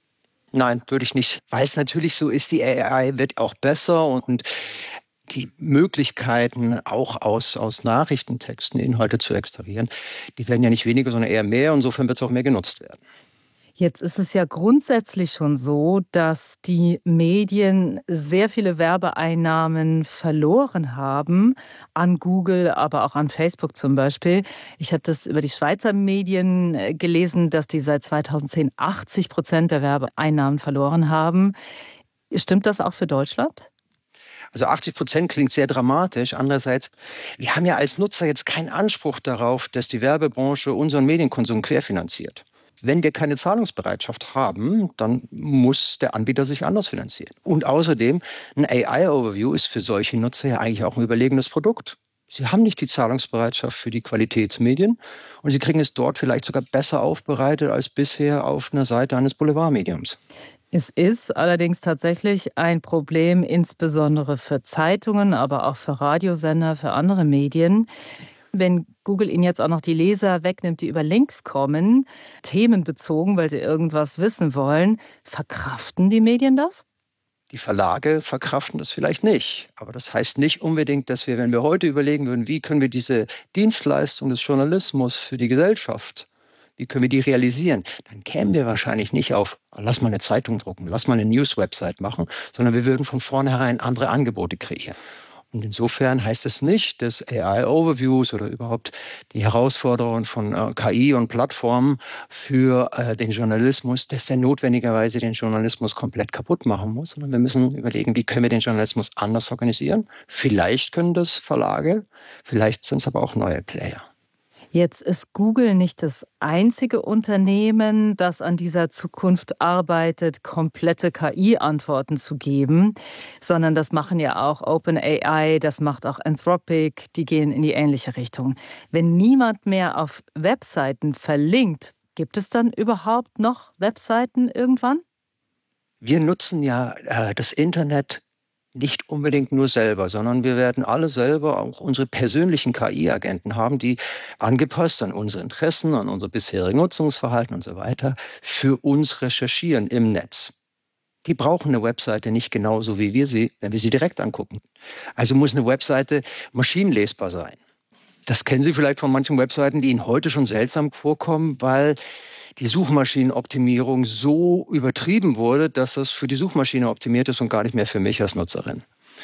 Nein, würde ich nicht, weil es natürlich so ist, die AI wird auch besser und die Möglichkeiten, auch aus Nachrichtentexten Inhalte zu extrahieren, die werden ja nicht weniger, sondern eher mehr. Insofern wird es auch mehr genutzt werden. Jetzt ist es ja grundsätzlich schon so, dass die Medien sehr viele Werbeeinnahmen verloren haben, an Google, aber auch an Facebook zum Beispiel. Ich habe das über die Schweizer Medien gelesen, dass die seit 2010 80% der Werbeeinnahmen verloren haben. Stimmt das auch für Deutschland? Also 80% klingt sehr dramatisch. Andererseits, wir haben ja als Nutzer jetzt keinen Anspruch darauf, dass die Werbebranche unseren Medienkonsum querfinanziert. Wenn wir keine Zahlungsbereitschaft haben, dann muss der Anbieter sich anders finanzieren. Und außerdem, ein AI-Overview ist für solche Nutzer ja eigentlich auch ein überlegenes Produkt. Sie haben nicht die Zahlungsbereitschaft für die Qualitätsmedien und sie kriegen es dort vielleicht sogar besser aufbereitet als bisher auf einer Seite eines Boulevardmediums. Es ist allerdings tatsächlich ein Problem, insbesondere für Zeitungen, aber auch für Radiosender, für andere Medien. Wenn Google Ihnen jetzt auch noch die Leser wegnimmt, die über Links kommen, themenbezogen, weil sie irgendwas wissen wollen, verkraften die Medien das? Die Verlage verkraften das vielleicht nicht. Aber das heißt nicht unbedingt, dass wir, wenn wir heute überlegen würden, wie können wir diese Dienstleistung des Journalismus für die Gesellschaft, wie können wir die realisieren, dann kämen wir wahrscheinlich nicht auf, lass mal eine Zeitung drucken, lass mal eine News-Website machen, sondern wir würden von vornherein andere Angebote kreieren. Und insofern heißt es nicht, dass AI-Overviews oder überhaupt die Herausforderungen von KI und Plattformen für den Journalismus, dass der notwendigerweise den Journalismus komplett kaputt machen muss, sondern wir müssen überlegen, wie können wir den Journalismus anders organisieren. Vielleicht können das Verlage, vielleicht sind es aber auch neue Player. Jetzt ist Google nicht das einzige Unternehmen, das an dieser Zukunft arbeitet, komplette KI-Antworten zu geben, sondern das machen ja auch OpenAI, das macht auch Anthropic, die gehen in die ähnliche Richtung. Wenn niemand mehr auf Webseiten verlinkt, gibt es dann überhaupt noch Webseiten irgendwann? Wir nutzen ja das Internet nicht unbedingt nur selber, sondern wir werden alle selber auch unsere persönlichen KI-Agenten haben, die angepasst an unsere Interessen, an unser bisheriges Nutzungsverhalten und so weiter, für uns recherchieren im Netz. Die brauchen eine Webseite nicht genauso wie wir sie, wenn wir sie direkt angucken. Also muss eine Webseite maschinenlesbar sein. Das kennen Sie vielleicht von manchen Webseiten, die Ihnen heute schon seltsam vorkommen, weil die Suchmaschinenoptimierung so übertrieben wurde, dass das für die Suchmaschine optimiert ist und gar nicht mehr für mich als Nutzerin.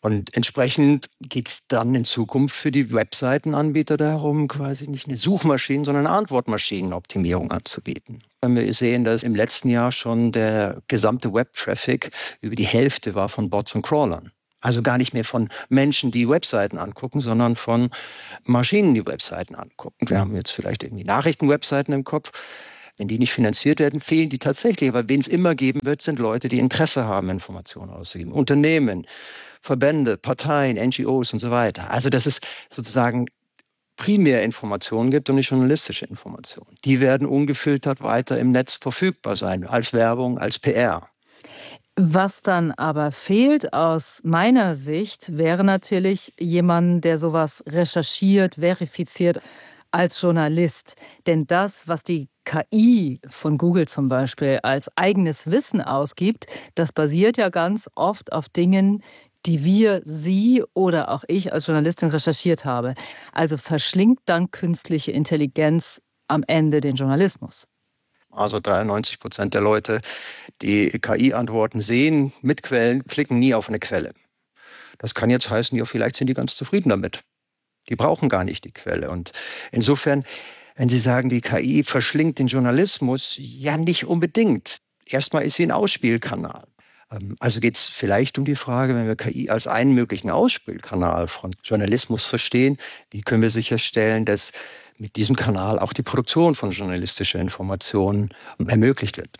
Und entsprechend geht es dann in Zukunft für die Webseitenanbieter darum, quasi nicht eine Suchmaschinen, sondern eine Antwortmaschinenoptimierung anzubieten. Wir sehen, dass im letzten Jahr schon der gesamte Web-Traffic über die Hälfte war von Bots und Crawlern. Also gar nicht mehr von Menschen, die Webseiten angucken, sondern von Maschinen, die Webseiten angucken. Wir haben jetzt vielleicht irgendwie Nachrichtenwebseiten im Kopf. Wenn die nicht finanziert werden, fehlen die tatsächlich. Aber wen es immer geben wird, sind Leute, die Interesse haben, Informationen auszugeben. Unternehmen, Verbände, Parteien, NGOs und so weiter. Also dass es sozusagen primär Informationen gibt und nicht journalistische Informationen. Die werden ungefiltert weiter im Netz verfügbar sein, als Werbung, als PR. Was dann aber fehlt aus meiner Sicht, wäre natürlich jemand, der sowas recherchiert, verifiziert als Journalist. Denn das, was die KI von Google zum Beispiel als eigenes Wissen ausgibt, das basiert ja ganz oft auf Dingen, die wir, Sie oder auch ich als Journalistin recherchiert habe. Also verschlingt dann künstliche Intelligenz am Ende den Journalismus. Also 93% der Leute, die KI-Antworten sehen mit Quellen, klicken nie auf eine Quelle. Das kann jetzt heißen, ja, vielleicht sind die ganz zufrieden damit. Die brauchen gar nicht die Quelle. Und insofern, wenn Sie sagen, die KI verschlingt den Journalismus, ja, nicht unbedingt. Erstmal ist sie ein Ausspielkanal. Also geht es vielleicht um die Frage, wenn wir KI als einen möglichen Ausspielkanal von Journalismus verstehen, wie können wir sicherstellen, dass mit diesem Kanal auch die Produktion von journalistischer Informationen ermöglicht wird.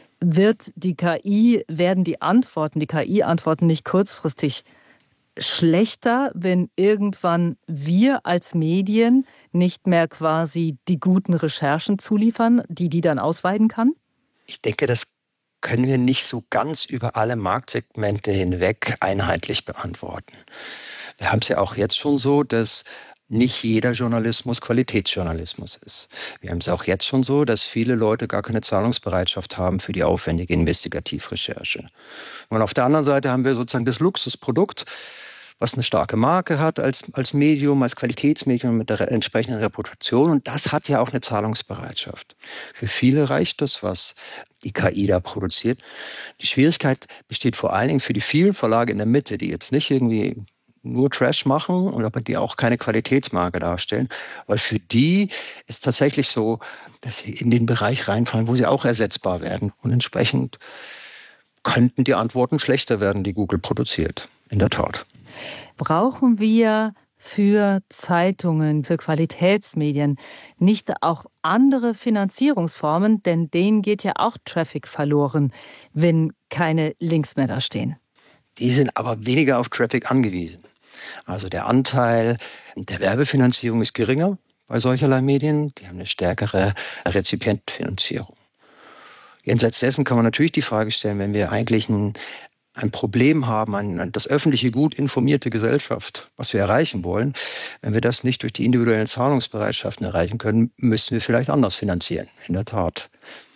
Werden die KI-Antworten nicht kurzfristig schlechter, wenn irgendwann wir als Medien nicht mehr quasi die guten Recherchen zuliefern, die dann ausweiten kann? Ich denke, das können wir nicht so ganz über alle Marktsegmente hinweg einheitlich beantworten. Wir haben es ja auch jetzt schon so, dass nicht jeder Journalismus Qualitätsjournalismus ist. Wir haben es auch jetzt schon so, dass viele Leute gar keine Zahlungsbereitschaft haben für die aufwendige Investigativrecherche. Und auf der anderen Seite haben wir sozusagen das Luxusprodukt, was eine starke Marke hat als Medium, als Qualitätsmedium mit der entsprechenden Reputation. Und das hat ja auch eine Zahlungsbereitschaft. Für viele reicht das, was die KI da produziert. Die Schwierigkeit besteht vor allen Dingen für die vielen Verlage in der Mitte, die jetzt nicht irgendwie nur Trash machen, aber die auch keine Qualitätsmarke darstellen. Weil für die ist tatsächlich so, dass sie in den Bereich reinfallen, wo sie auch ersetzbar werden. Und entsprechend könnten die Antworten schlechter werden, die Google produziert. In der Tat. Brauchen wir für Zeitungen, für Qualitätsmedien nicht auch andere Finanzierungsformen? Denn denen geht ja auch Traffic verloren, wenn keine Links mehr da stehen. Die sind aber weniger auf Traffic angewiesen. Also der Anteil der Werbefinanzierung ist geringer bei solcherlei Medien. Die haben eine stärkere Rezipientenfinanzierung. Jenseits dessen kann man natürlich die Frage stellen, wenn wir eigentlich ein Problem haben, das öffentliche Gut informierte Gesellschaft, was wir erreichen wollen, wenn wir das nicht durch die individuellen Zahlungsbereitschaften erreichen können, müssen wir vielleicht anders finanzieren, in der Tat.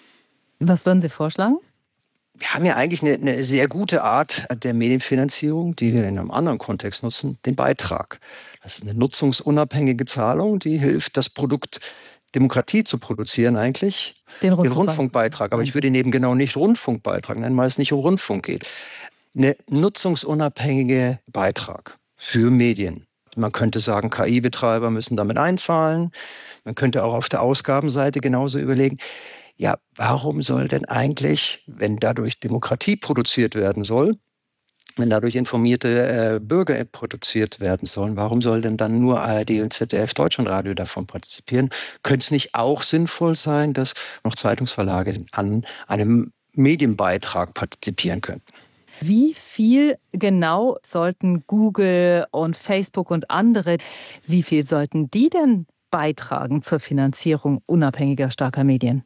Was würden Sie vorschlagen? Wir haben ja eigentlich eine sehr gute Art der Medienfinanzierung, die wir in einem anderen Kontext nutzen, den Beitrag. Das ist eine nutzungsunabhängige Zahlung, die hilft, das Produkt Demokratie zu produzieren eigentlich, den Rundfunkbeitrag. Aber ich würde ihn eben genau nicht Rundfunkbeitrag nennen, weil es nicht um Rundfunk geht. Eine nutzungsunabhängige Beitrag für Medien. Man könnte sagen, KI-Betreiber müssen damit einzahlen. Man könnte auch auf der Ausgabenseite genauso überlegen, ja, warum soll denn eigentlich, wenn dadurch Demokratie produziert werden soll, wenn dadurch informierte Bürger produziert werden sollen, warum soll denn dann nur ARD und ZDF Deutschlandradio davon partizipieren? Könnte es nicht auch sinnvoll sein, dass noch Zeitungsverlage an einem Medienbeitrag partizipieren könnten? Wie viel genau sollten Google und Facebook und andere, wie viel sollten die denn beitragen zur Finanzierung unabhängiger, starker Medien?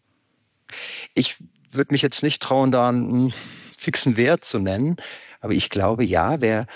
Ich würde mich jetzt nicht trauen, da einen fixen Wert zu nennen. Aber ich glaube, ja, wer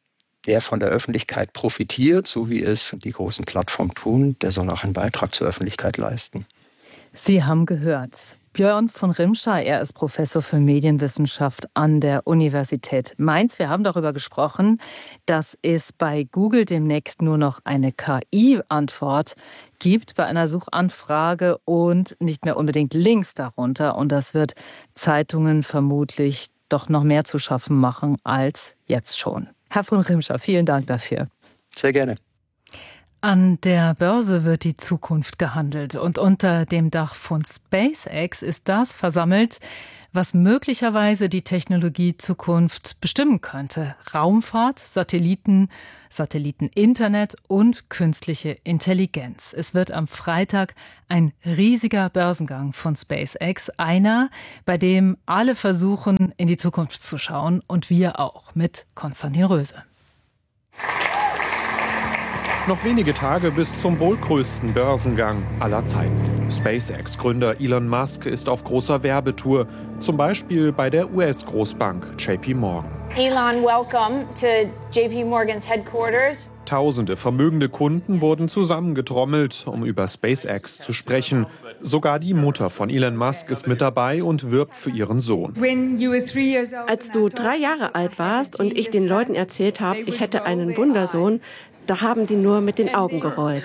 von der Öffentlichkeit profitiert, so wie es die großen Plattformen tun, der soll auch einen Beitrag zur Öffentlichkeit leisten. Sie haben gehört, Björn von Rimscher, er ist Professor für Medienwissenschaft an der Universität Mainz. Wir haben darüber gesprochen, dass es bei Google demnächst nur noch eine KI-Antwort gibt bei einer Suchanfrage und nicht mehr unbedingt Links darunter. Und das wird Zeitungen vermutlich doch noch mehr zu schaffen machen als jetzt schon. Herr von Rimscher, vielen Dank dafür. Sehr gerne. An der Börse wird die Zukunft gehandelt und unter dem Dach von SpaceX ist das versammelt, was möglicherweise die Technologiezukunft bestimmen könnte. Raumfahrt, Satelliteninternet und künstliche Intelligenz. Es wird am Freitag ein riesiger Börsengang von SpaceX, einer, bei dem alle versuchen, in die Zukunft zu schauen und wir auch mit Konstantin Röse. Noch wenige Tage bis zum wohl größten Börsengang aller Zeiten. SpaceX-Gründer Elon Musk ist auf großer Werbetour, zum Beispiel bei der US-Großbank JP Morgan. Elon, welcome to JP Morgan's headquarters. Tausende vermögende Kunden wurden zusammengetrommelt, um über SpaceX zu sprechen. Sogar die Mutter von Elon Musk ist mit dabei und wirbt für ihren Sohn. Als du 3 Jahre alt warst und ich den Leuten erzählt habe, ich hätte einen Wundersohn, da haben die nur mit den Augen gerollt.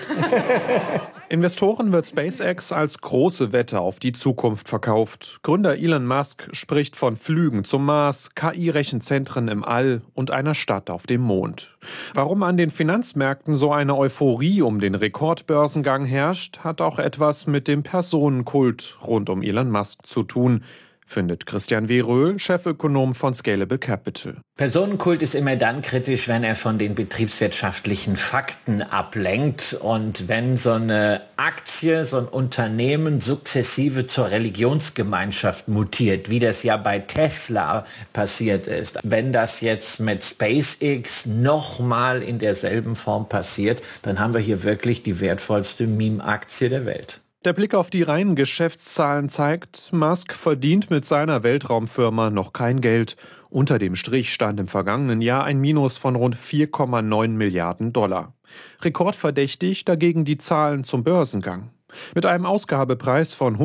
Investoren wird SpaceX als große Wette auf die Zukunft verkauft. Gründer Elon Musk spricht von Flügen zum Mars, KI-Rechenzentren im All und einer Stadt auf dem Mond. Warum an den Finanzmärkten so eine Euphorie um den Rekordbörsengang herrscht, hat auch etwas mit dem Personenkult rund um Elon Musk zu tun, findet Christian W. Röhl, Chefökonom von Scalable Capital. Personenkult ist immer dann kritisch, wenn er von den betriebswirtschaftlichen Fakten ablenkt und wenn so eine Aktie, so ein Unternehmen sukzessive zur Religionsgemeinschaft mutiert, wie das ja bei Tesla passiert ist. Wenn das jetzt mit SpaceX nochmal in derselben Form passiert, dann haben wir hier wirklich die wertvollste Meme-Aktie der Welt. Der Blick auf die reinen Geschäftszahlen zeigt, Musk verdient mit seiner Weltraumfirma noch kein Geld. Unter dem Strich stand im vergangenen Jahr ein Minus von rund 4,9 Milliarden $. Rekordverdächtig dagegen die Zahlen zum Börsengang. Mit einem Ausgabepreis von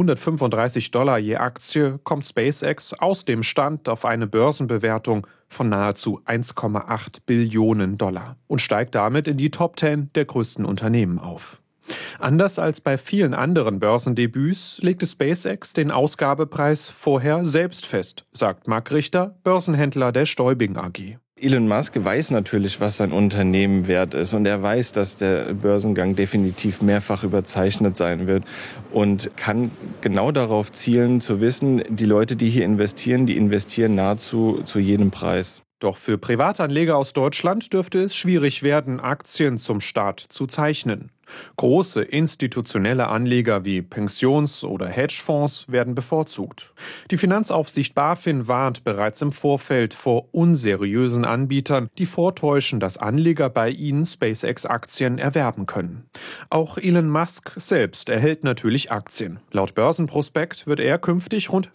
$135 je Aktie kommt SpaceX aus dem Stand auf eine Börsenbewertung von nahezu 1,8 Billionen $ und steigt damit in die Top 10 der größten Unternehmen auf. Anders als bei vielen anderen Börsendebüts legte SpaceX den Ausgabepreis vorher selbst fest, sagt Marc Richter, Börsenhändler der Stäubing AG. Elon Musk weiß natürlich, was sein Unternehmen wert ist und er weiß, dass der Börsengang definitiv mehrfach überzeichnet sein wird und kann genau darauf zielen, zu wissen, die Leute, die hier investieren, die investieren nahezu zu jedem Preis. Doch für Privatanleger aus Deutschland dürfte es schwierig werden, Aktien zum Start zu zeichnen. Große institutionelle Anleger wie Pensions- oder Hedgefonds werden bevorzugt. Die Finanzaufsicht BaFin warnt bereits im Vorfeld vor unseriösen Anbietern, die vortäuschen, dass Anleger bei ihnen SpaceX-Aktien erwerben können. Auch Elon Musk selbst erhält natürlich Aktien. Laut Börsenprospekt wird er künftig rund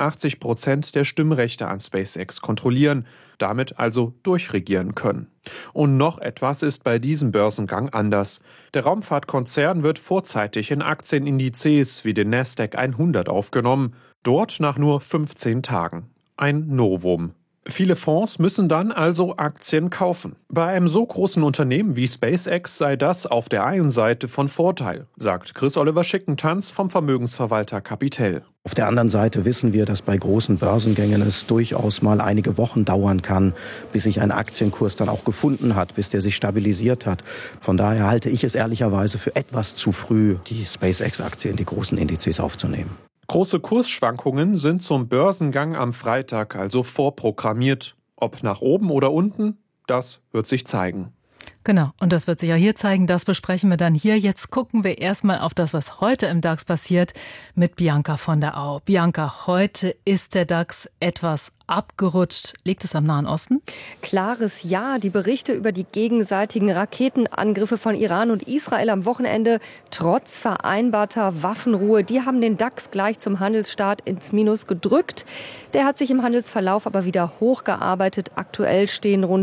85% der Stimmrechte an SpaceX kontrollieren, damit also durchregieren können. Und noch etwas ist bei diesem Börsengang anders. Der Raumfahrtkonzern wird vorzeitig in Aktienindizes wie den Nasdaq 100 aufgenommen, dort nach nur 15 Tagen. Ein Novum. Viele Fonds müssen dann also Aktien kaufen. Bei einem so großen Unternehmen wie SpaceX sei das auf der einen Seite von Vorteil, sagt Chris-Oliver Schickentanz vom Vermögensverwalter Capitel. Auf der anderen Seite wissen wir, dass bei großen Börsengängen es durchaus mal einige Wochen dauern kann, bis sich ein Aktienkurs dann auch gefunden hat, bis der sich stabilisiert hat. Von daher halte ich es ehrlicherweise für etwas zu früh, die SpaceX-Aktie in die großen Indizes aufzunehmen. Große Kursschwankungen sind zum Börsengang am Freitag also vorprogrammiert. Ob nach oben oder unten, das wird sich zeigen. Genau, und das wird sich ja hier zeigen, das besprechen wir dann hier. Jetzt gucken wir erstmal auf das, was heute im DAX passiert, mit Bianca von der Au. Bianca, heute ist der DAX etwas abgerutscht. Liegt es am Nahen Osten? Klares Ja. Die Berichte über die gegenseitigen Raketenangriffe von Iran und Israel am Wochenende trotz vereinbarter Waffenruhe, die haben den DAX gleich zum Handelsstart ins Minus gedrückt. Der hat sich im Handelsverlauf aber wieder hochgearbeitet. Aktuell stehen rund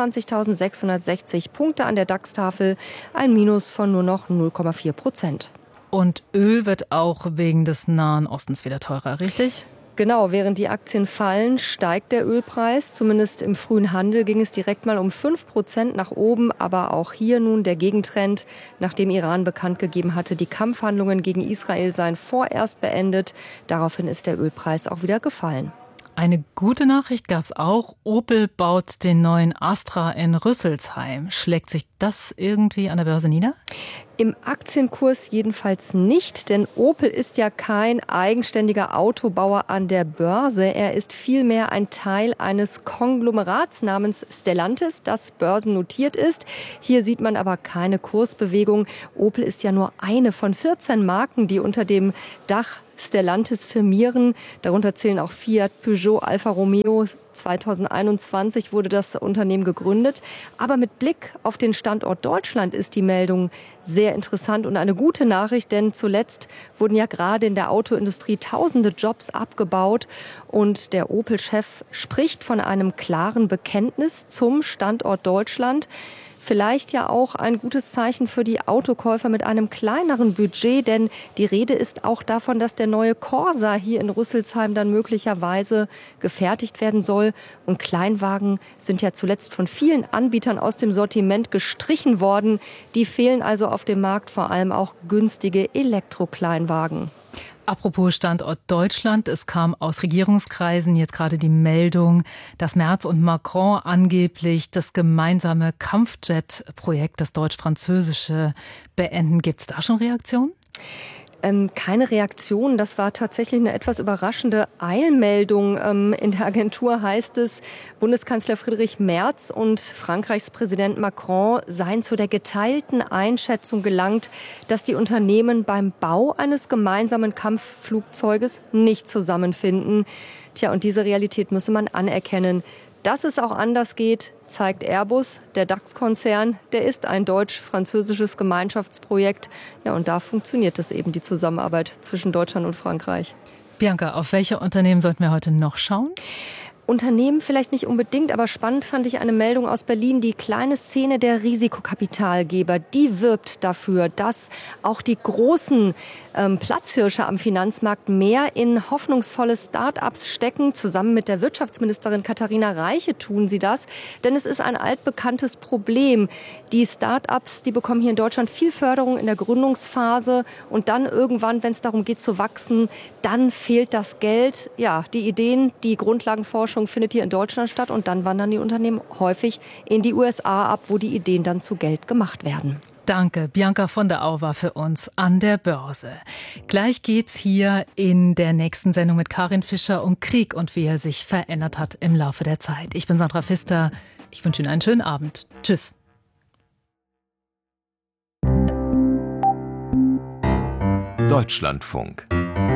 24.660 Punkte an der DAX-Tafel, ein Minus von nur noch 0,4%. Und Öl wird auch wegen des Nahen Ostens wieder teurer, richtig? Genau, während die Aktien fallen, steigt der Ölpreis. Zumindest im frühen Handel ging es direkt mal um 5% nach oben. Aber auch hier nun der Gegentrend, nachdem Iran bekannt gegeben hatte, die Kampfhandlungen gegen Israel seien vorerst beendet. Daraufhin ist der Ölpreis auch wieder gefallen. Eine gute Nachricht gab es auch. Opel baut den neuen Astra in Rüsselsheim. Schlägt sich das irgendwie an der Börse nieder? Im Aktienkurs jedenfalls nicht, denn Opel ist ja kein eigenständiger Autobauer an der Börse. Er ist vielmehr ein Teil eines Konglomerats namens Stellantis, das börsennotiert ist. Hier sieht man aber keine Kursbewegung. Opel ist ja nur eine von 14 Marken, die unter dem Dach Stellantis firmieren. Darunter zählen auch Fiat, Peugeot, Alfa Romeo. 2021 wurde das Unternehmen gegründet. Aber mit Blick auf den Standort Deutschland ist die Meldung sehr interessant und eine gute Nachricht, denn zuletzt wurden ja gerade in der Autoindustrie tausende Jobs abgebaut. Und der Opel-Chef spricht von einem klaren Bekenntnis zum Standort Deutschland. Vielleicht ja auch ein gutes Zeichen für die Autokäufer mit einem kleineren Budget, denn die Rede ist auch davon, dass der neue Corsa hier in Rüsselsheim dann möglicherweise gefertigt werden soll. Und Kleinwagen sind ja zuletzt von vielen Anbietern aus dem Sortiment gestrichen worden. Die fehlen also auf dem Markt, vor allem auch günstige Elektrokleinwagen. Apropos Standort Deutschland, es kam aus Regierungskreisen jetzt gerade die Meldung, dass Merz und Macron angeblich das gemeinsame Kampfjet-Projekt, das deutsch-französische, beenden. Gibt es da schon Reaktionen? Keine Reaktion. Das war tatsächlich eine etwas überraschende Eilmeldung. In der Agentur heißt es, Bundeskanzler Friedrich Merz und Frankreichs Präsident Macron seien zu der geteilten Einschätzung gelangt, dass die Unternehmen beim Bau eines gemeinsamen Kampfflugzeuges nicht zusammenfinden. Tja, und diese Realität müsse man anerkennen. Dass es auch anders geht, zeigt Airbus, der DAX-Konzern. Der ist ein deutsch-französisches Gemeinschaftsprojekt. Ja, und da funktioniert es eben, die Zusammenarbeit zwischen Deutschland und Frankreich. Bianca, auf welche Unternehmen sollten wir heute noch schauen? Unternehmen vielleicht nicht unbedingt, aber spannend fand ich eine Meldung aus Berlin. Die kleine Szene der Risikokapitalgeber, die wirbt dafür, dass auch die großen Platzhirsche am Finanzmarkt mehr in hoffnungsvolle Start-ups stecken. Zusammen mit der Wirtschaftsministerin Katharina Reiche tun sie das. Denn es ist ein altbekanntes Problem. Die Start-ups, die bekommen hier in Deutschland viel Förderung in der Gründungsphase. Und dann irgendwann, wenn es darum geht zu wachsen, dann fehlt das Geld. Ja, die Ideen, die Grundlagenforschung findet hier in Deutschland statt. Und dann wandern die Unternehmen häufig in die USA ab, wo die Ideen dann zu Geld gemacht werden. Danke, Bianca von der Au war für uns an der Börse. Gleich geht's hier in der nächsten Sendung mit Karin Fischer um Krieg und wie er sich verändert hat im Laufe der Zeit. Ich bin Sandra Pfister. Ich wünsche Ihnen einen schönen Abend. Tschüss. Deutschlandfunk.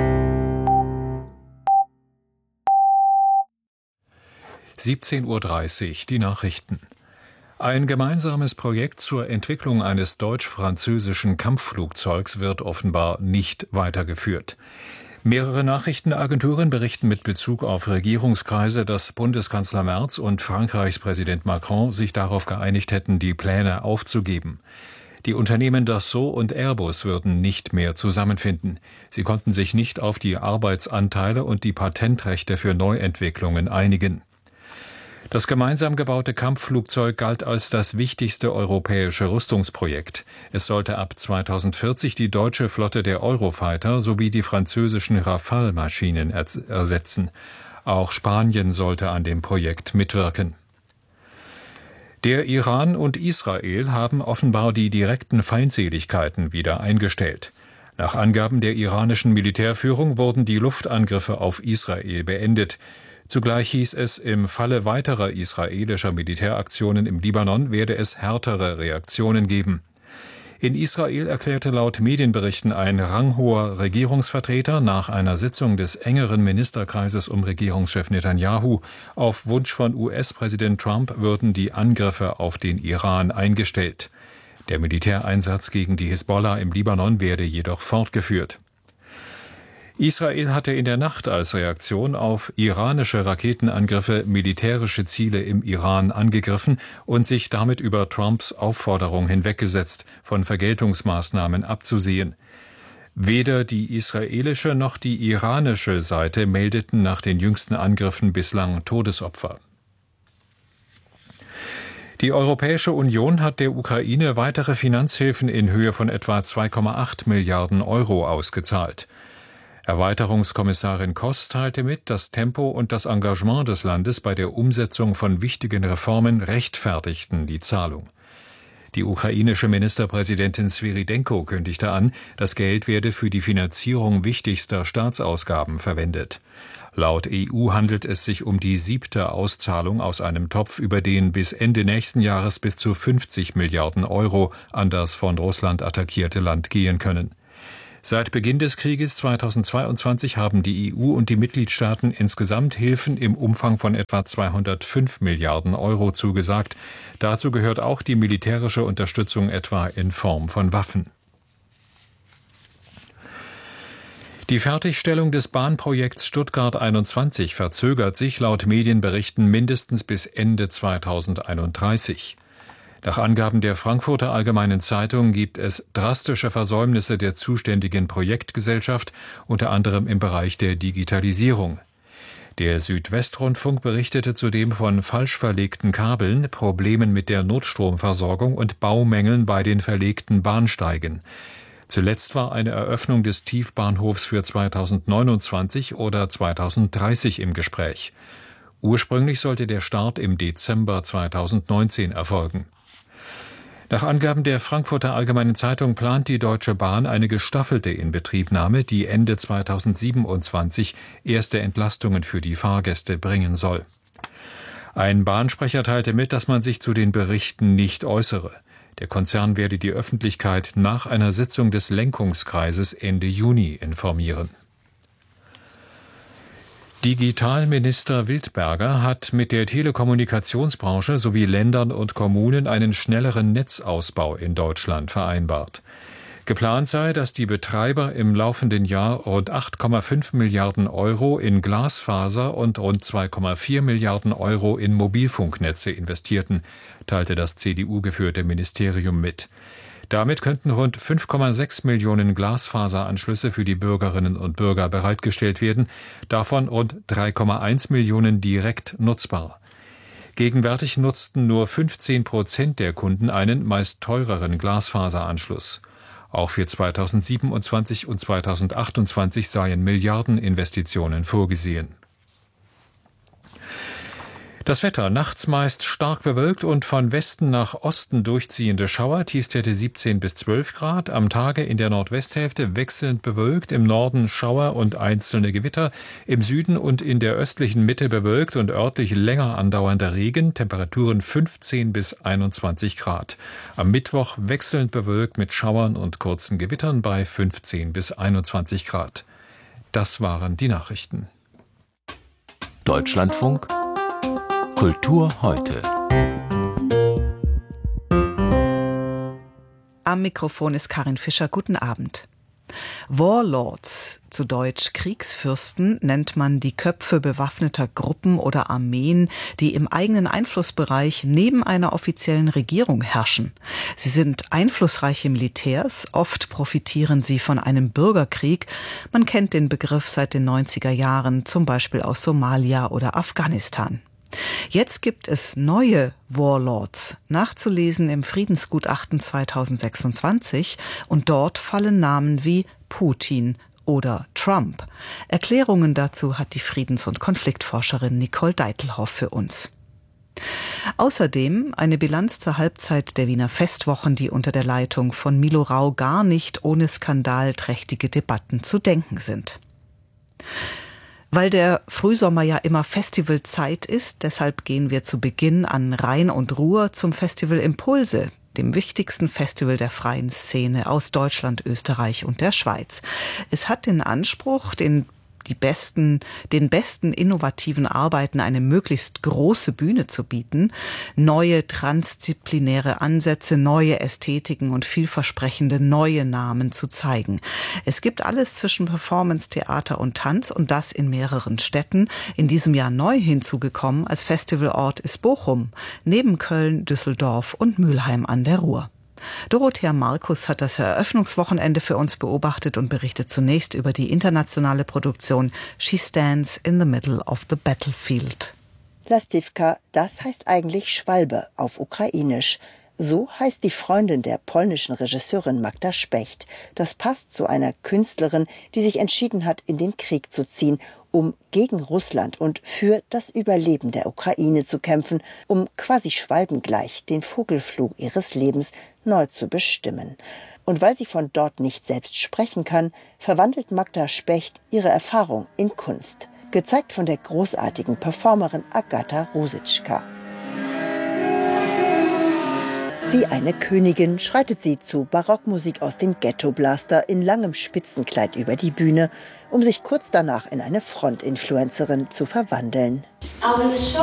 (17:30 Uhr) die Nachrichten. Ein gemeinsames Projekt zur Entwicklung eines deutsch-französischen Kampfflugzeugs wird offenbar nicht weitergeführt. Mehrere Nachrichtenagenturen berichten mit Bezug auf Regierungskreise, dass Bundeskanzler Merz und Frankreichs Präsident Macron sich darauf geeinigt hätten, die Pläne aufzugeben. Die Unternehmen Dassault und Airbus würden nicht mehr zusammenfinden. Sie konnten sich nicht auf die Arbeitsanteile und die Patentrechte für Neuentwicklungen einigen. Das gemeinsam gebaute Kampfflugzeug galt als das wichtigste europäische Rüstungsprojekt. Es sollte ab 2040 die deutsche Flotte der Eurofighter sowie die französischen Rafale-Maschinen ersetzen. Auch Spanien sollte an dem Projekt mitwirken. Der Iran und Israel haben offenbar die direkten Feindseligkeiten wieder eingestellt. Nach Angaben der iranischen Militärführung wurden die Luftangriffe auf Israel beendet. Zugleich hieß es, im Falle weiterer israelischer Militäraktionen im Libanon werde es härtere Reaktionen geben. In Israel erklärte laut Medienberichten ein ranghoher Regierungsvertreter nach einer Sitzung des engeren Ministerkreises um Regierungschef Netanyahu, auf Wunsch von US-Präsident Trump würden die Angriffe auf den Iran eingestellt. Der Militäreinsatz gegen die Hisbollah im Libanon werde jedoch fortgeführt. Israel hatte in der Nacht als Reaktion auf iranische Raketenangriffe militärische Ziele im Iran angegriffen und sich damit über Trumps Aufforderung hinweggesetzt, von Vergeltungsmaßnahmen abzusehen. Weder die israelische noch die iranische Seite meldeten nach den jüngsten Angriffen bislang Todesopfer. Die Europäische Union hat der Ukraine weitere Finanzhilfen in Höhe von etwa 2,8 Milliarden Euro ausgezahlt. Erweiterungskommissarin Koss teilte mit, das Tempo und das Engagement des Landes bei der Umsetzung von wichtigen Reformen rechtfertigten die Zahlung. Die ukrainische Ministerpräsidentin Svyrydenko kündigte an, das Geld werde für die Finanzierung wichtigster Staatsausgaben verwendet. Laut EU handelt es sich um die 7. Auszahlung aus einem Topf, über den bis Ende nächsten Jahres bis zu 50 Milliarden Euro an das von Russland attackierte Land gehen können. Seit Beginn des Krieges 2022 haben die EU und die Mitgliedstaaten insgesamt Hilfen im Umfang von etwa 205 Milliarden Euro zugesagt. Dazu gehört auch die militärische Unterstützung etwa in Form von Waffen. Die Fertigstellung des Bahnprojekts Stuttgart 21 verzögert sich laut Medienberichten mindestens bis Ende 2031. Nach Angaben der Frankfurter Allgemeinen Zeitung gibt es drastische Versäumnisse der zuständigen Projektgesellschaft, unter anderem im Bereich der Digitalisierung. Der Südwestrundfunk berichtete zudem von falsch verlegten Kabeln, Problemen mit der Notstromversorgung und Baumängeln bei den verlegten Bahnsteigen. Zuletzt war eine Eröffnung des Tiefbahnhofs für 2029 oder 2030 im Gespräch. Ursprünglich sollte der Start im Dezember 2019 erfolgen. Nach Angaben der Frankfurter Allgemeinen Zeitung plant die Deutsche Bahn eine gestaffelte Inbetriebnahme, die Ende 2027 erste Entlastungen für die Fahrgäste bringen soll. Ein Bahnsprecher teilte mit, dass man sich zu den Berichten nicht äußere. Der Konzern werde die Öffentlichkeit nach einer Sitzung des Lenkungskreises Ende Juni informieren. Digitalminister Wildberger hat mit der Telekommunikationsbranche sowie Ländern und Kommunen einen schnelleren Netzausbau in Deutschland vereinbart. Geplant sei, dass die Betreiber im laufenden Jahr rund 8,5 Milliarden Euro in Glasfaser und rund 2,4 Milliarden Euro in Mobilfunknetze investierten, teilte das CDU-geführte Ministerium mit. Damit könnten rund 5,6 Millionen Glasfaseranschlüsse für die Bürgerinnen und Bürger bereitgestellt werden, davon rund 3,1 Millionen direkt nutzbar. Gegenwärtig nutzten nur 15% der Kunden einen meist teureren Glasfaseranschluss. Auch für 2027 und 2028 seien Milliardeninvestitionen vorgesehen. Das Wetter: nachts meist stark bewölkt und von Westen nach Osten durchziehende Schauer, Tiefstwerte 17 bis 12 Grad, am Tage in der Nordwesthälfte wechselnd bewölkt, im Norden Schauer und einzelne Gewitter, im Süden und in der östlichen Mitte bewölkt und örtlich länger andauernder Regen, Temperaturen 15 bis 21 Grad. Am Mittwoch wechselnd bewölkt mit Schauern und kurzen Gewittern bei 15 bis 21 Grad. Das waren die Nachrichten. Deutschlandfunk Kultur heute. Am Mikrofon ist Karin Fischer. Guten Abend. Warlords, zu Deutsch Kriegsfürsten, nennt man die Köpfe bewaffneter Gruppen oder Armeen, die im eigenen Einflussbereich neben einer offiziellen Regierung herrschen. Sie sind einflussreiche Militärs, oft profitieren sie von einem Bürgerkrieg. Man kennt den Begriff seit den 90er Jahren, zum Beispiel aus Somalia oder Afghanistan. Jetzt gibt es neue Warlords, nachzulesen im Friedensgutachten 2026, und dort fallen Namen wie Putin oder Trump. Erklärungen dazu hat die Friedens- und Konfliktforscherin Nicole Deitelhoff für uns. Außerdem eine Bilanz zur Halbzeit der Wiener Festwochen, die unter der Leitung von Milo Rau gar nicht ohne skandalträchtige Debatten zu denken sind. Weil der Frühsommer ja immer Festivalzeit ist, deshalb gehen wir zu Beginn an Rhein und Ruhr zum Festival Impulse, dem wichtigsten Festival der freien Szene aus Deutschland, Österreich und der Schweiz. Es hat den Anspruch, den besten innovativen Arbeiten eine möglichst große Bühne zu bieten, neue transdisziplinäre Ansätze, neue Ästhetiken und vielversprechende neue Namen zu zeigen. Es gibt alles zwischen Performance, Theater und Tanz, und das in mehreren Städten. In diesem Jahr neu hinzugekommen als Festivalort ist Bochum, neben Köln, Düsseldorf und Mülheim an der Ruhr. Dorothea Markus hat das Eröffnungswochenende für uns beobachtet und berichtet zunächst über die internationale Produktion She Stands in the Middle of the Battlefield. Lastivka, das heißt eigentlich Schwalbe auf Ukrainisch. So heißt die Freundin der polnischen Regisseurin Magda Specht. Das passt zu einer Künstlerin, die sich entschieden hat, in den Krieg zu ziehen, um gegen Russland und für das Überleben der Ukraine zu kämpfen, um quasi schwalbengleich den Vogelflug ihres Lebens neu zu bestimmen. Und weil sie von dort nicht selbst sprechen kann, verwandelt Magda Specht ihre Erfahrung in Kunst. Gezeigt von der großartigen Performerin Agata Ruzicka. Wie eine Königin schreitet sie zu Barockmusik aus dem Ghetto-Blaster in langem Spitzenkleid über die Bühne, um sich kurz danach in eine Front-Influencerin zu verwandeln.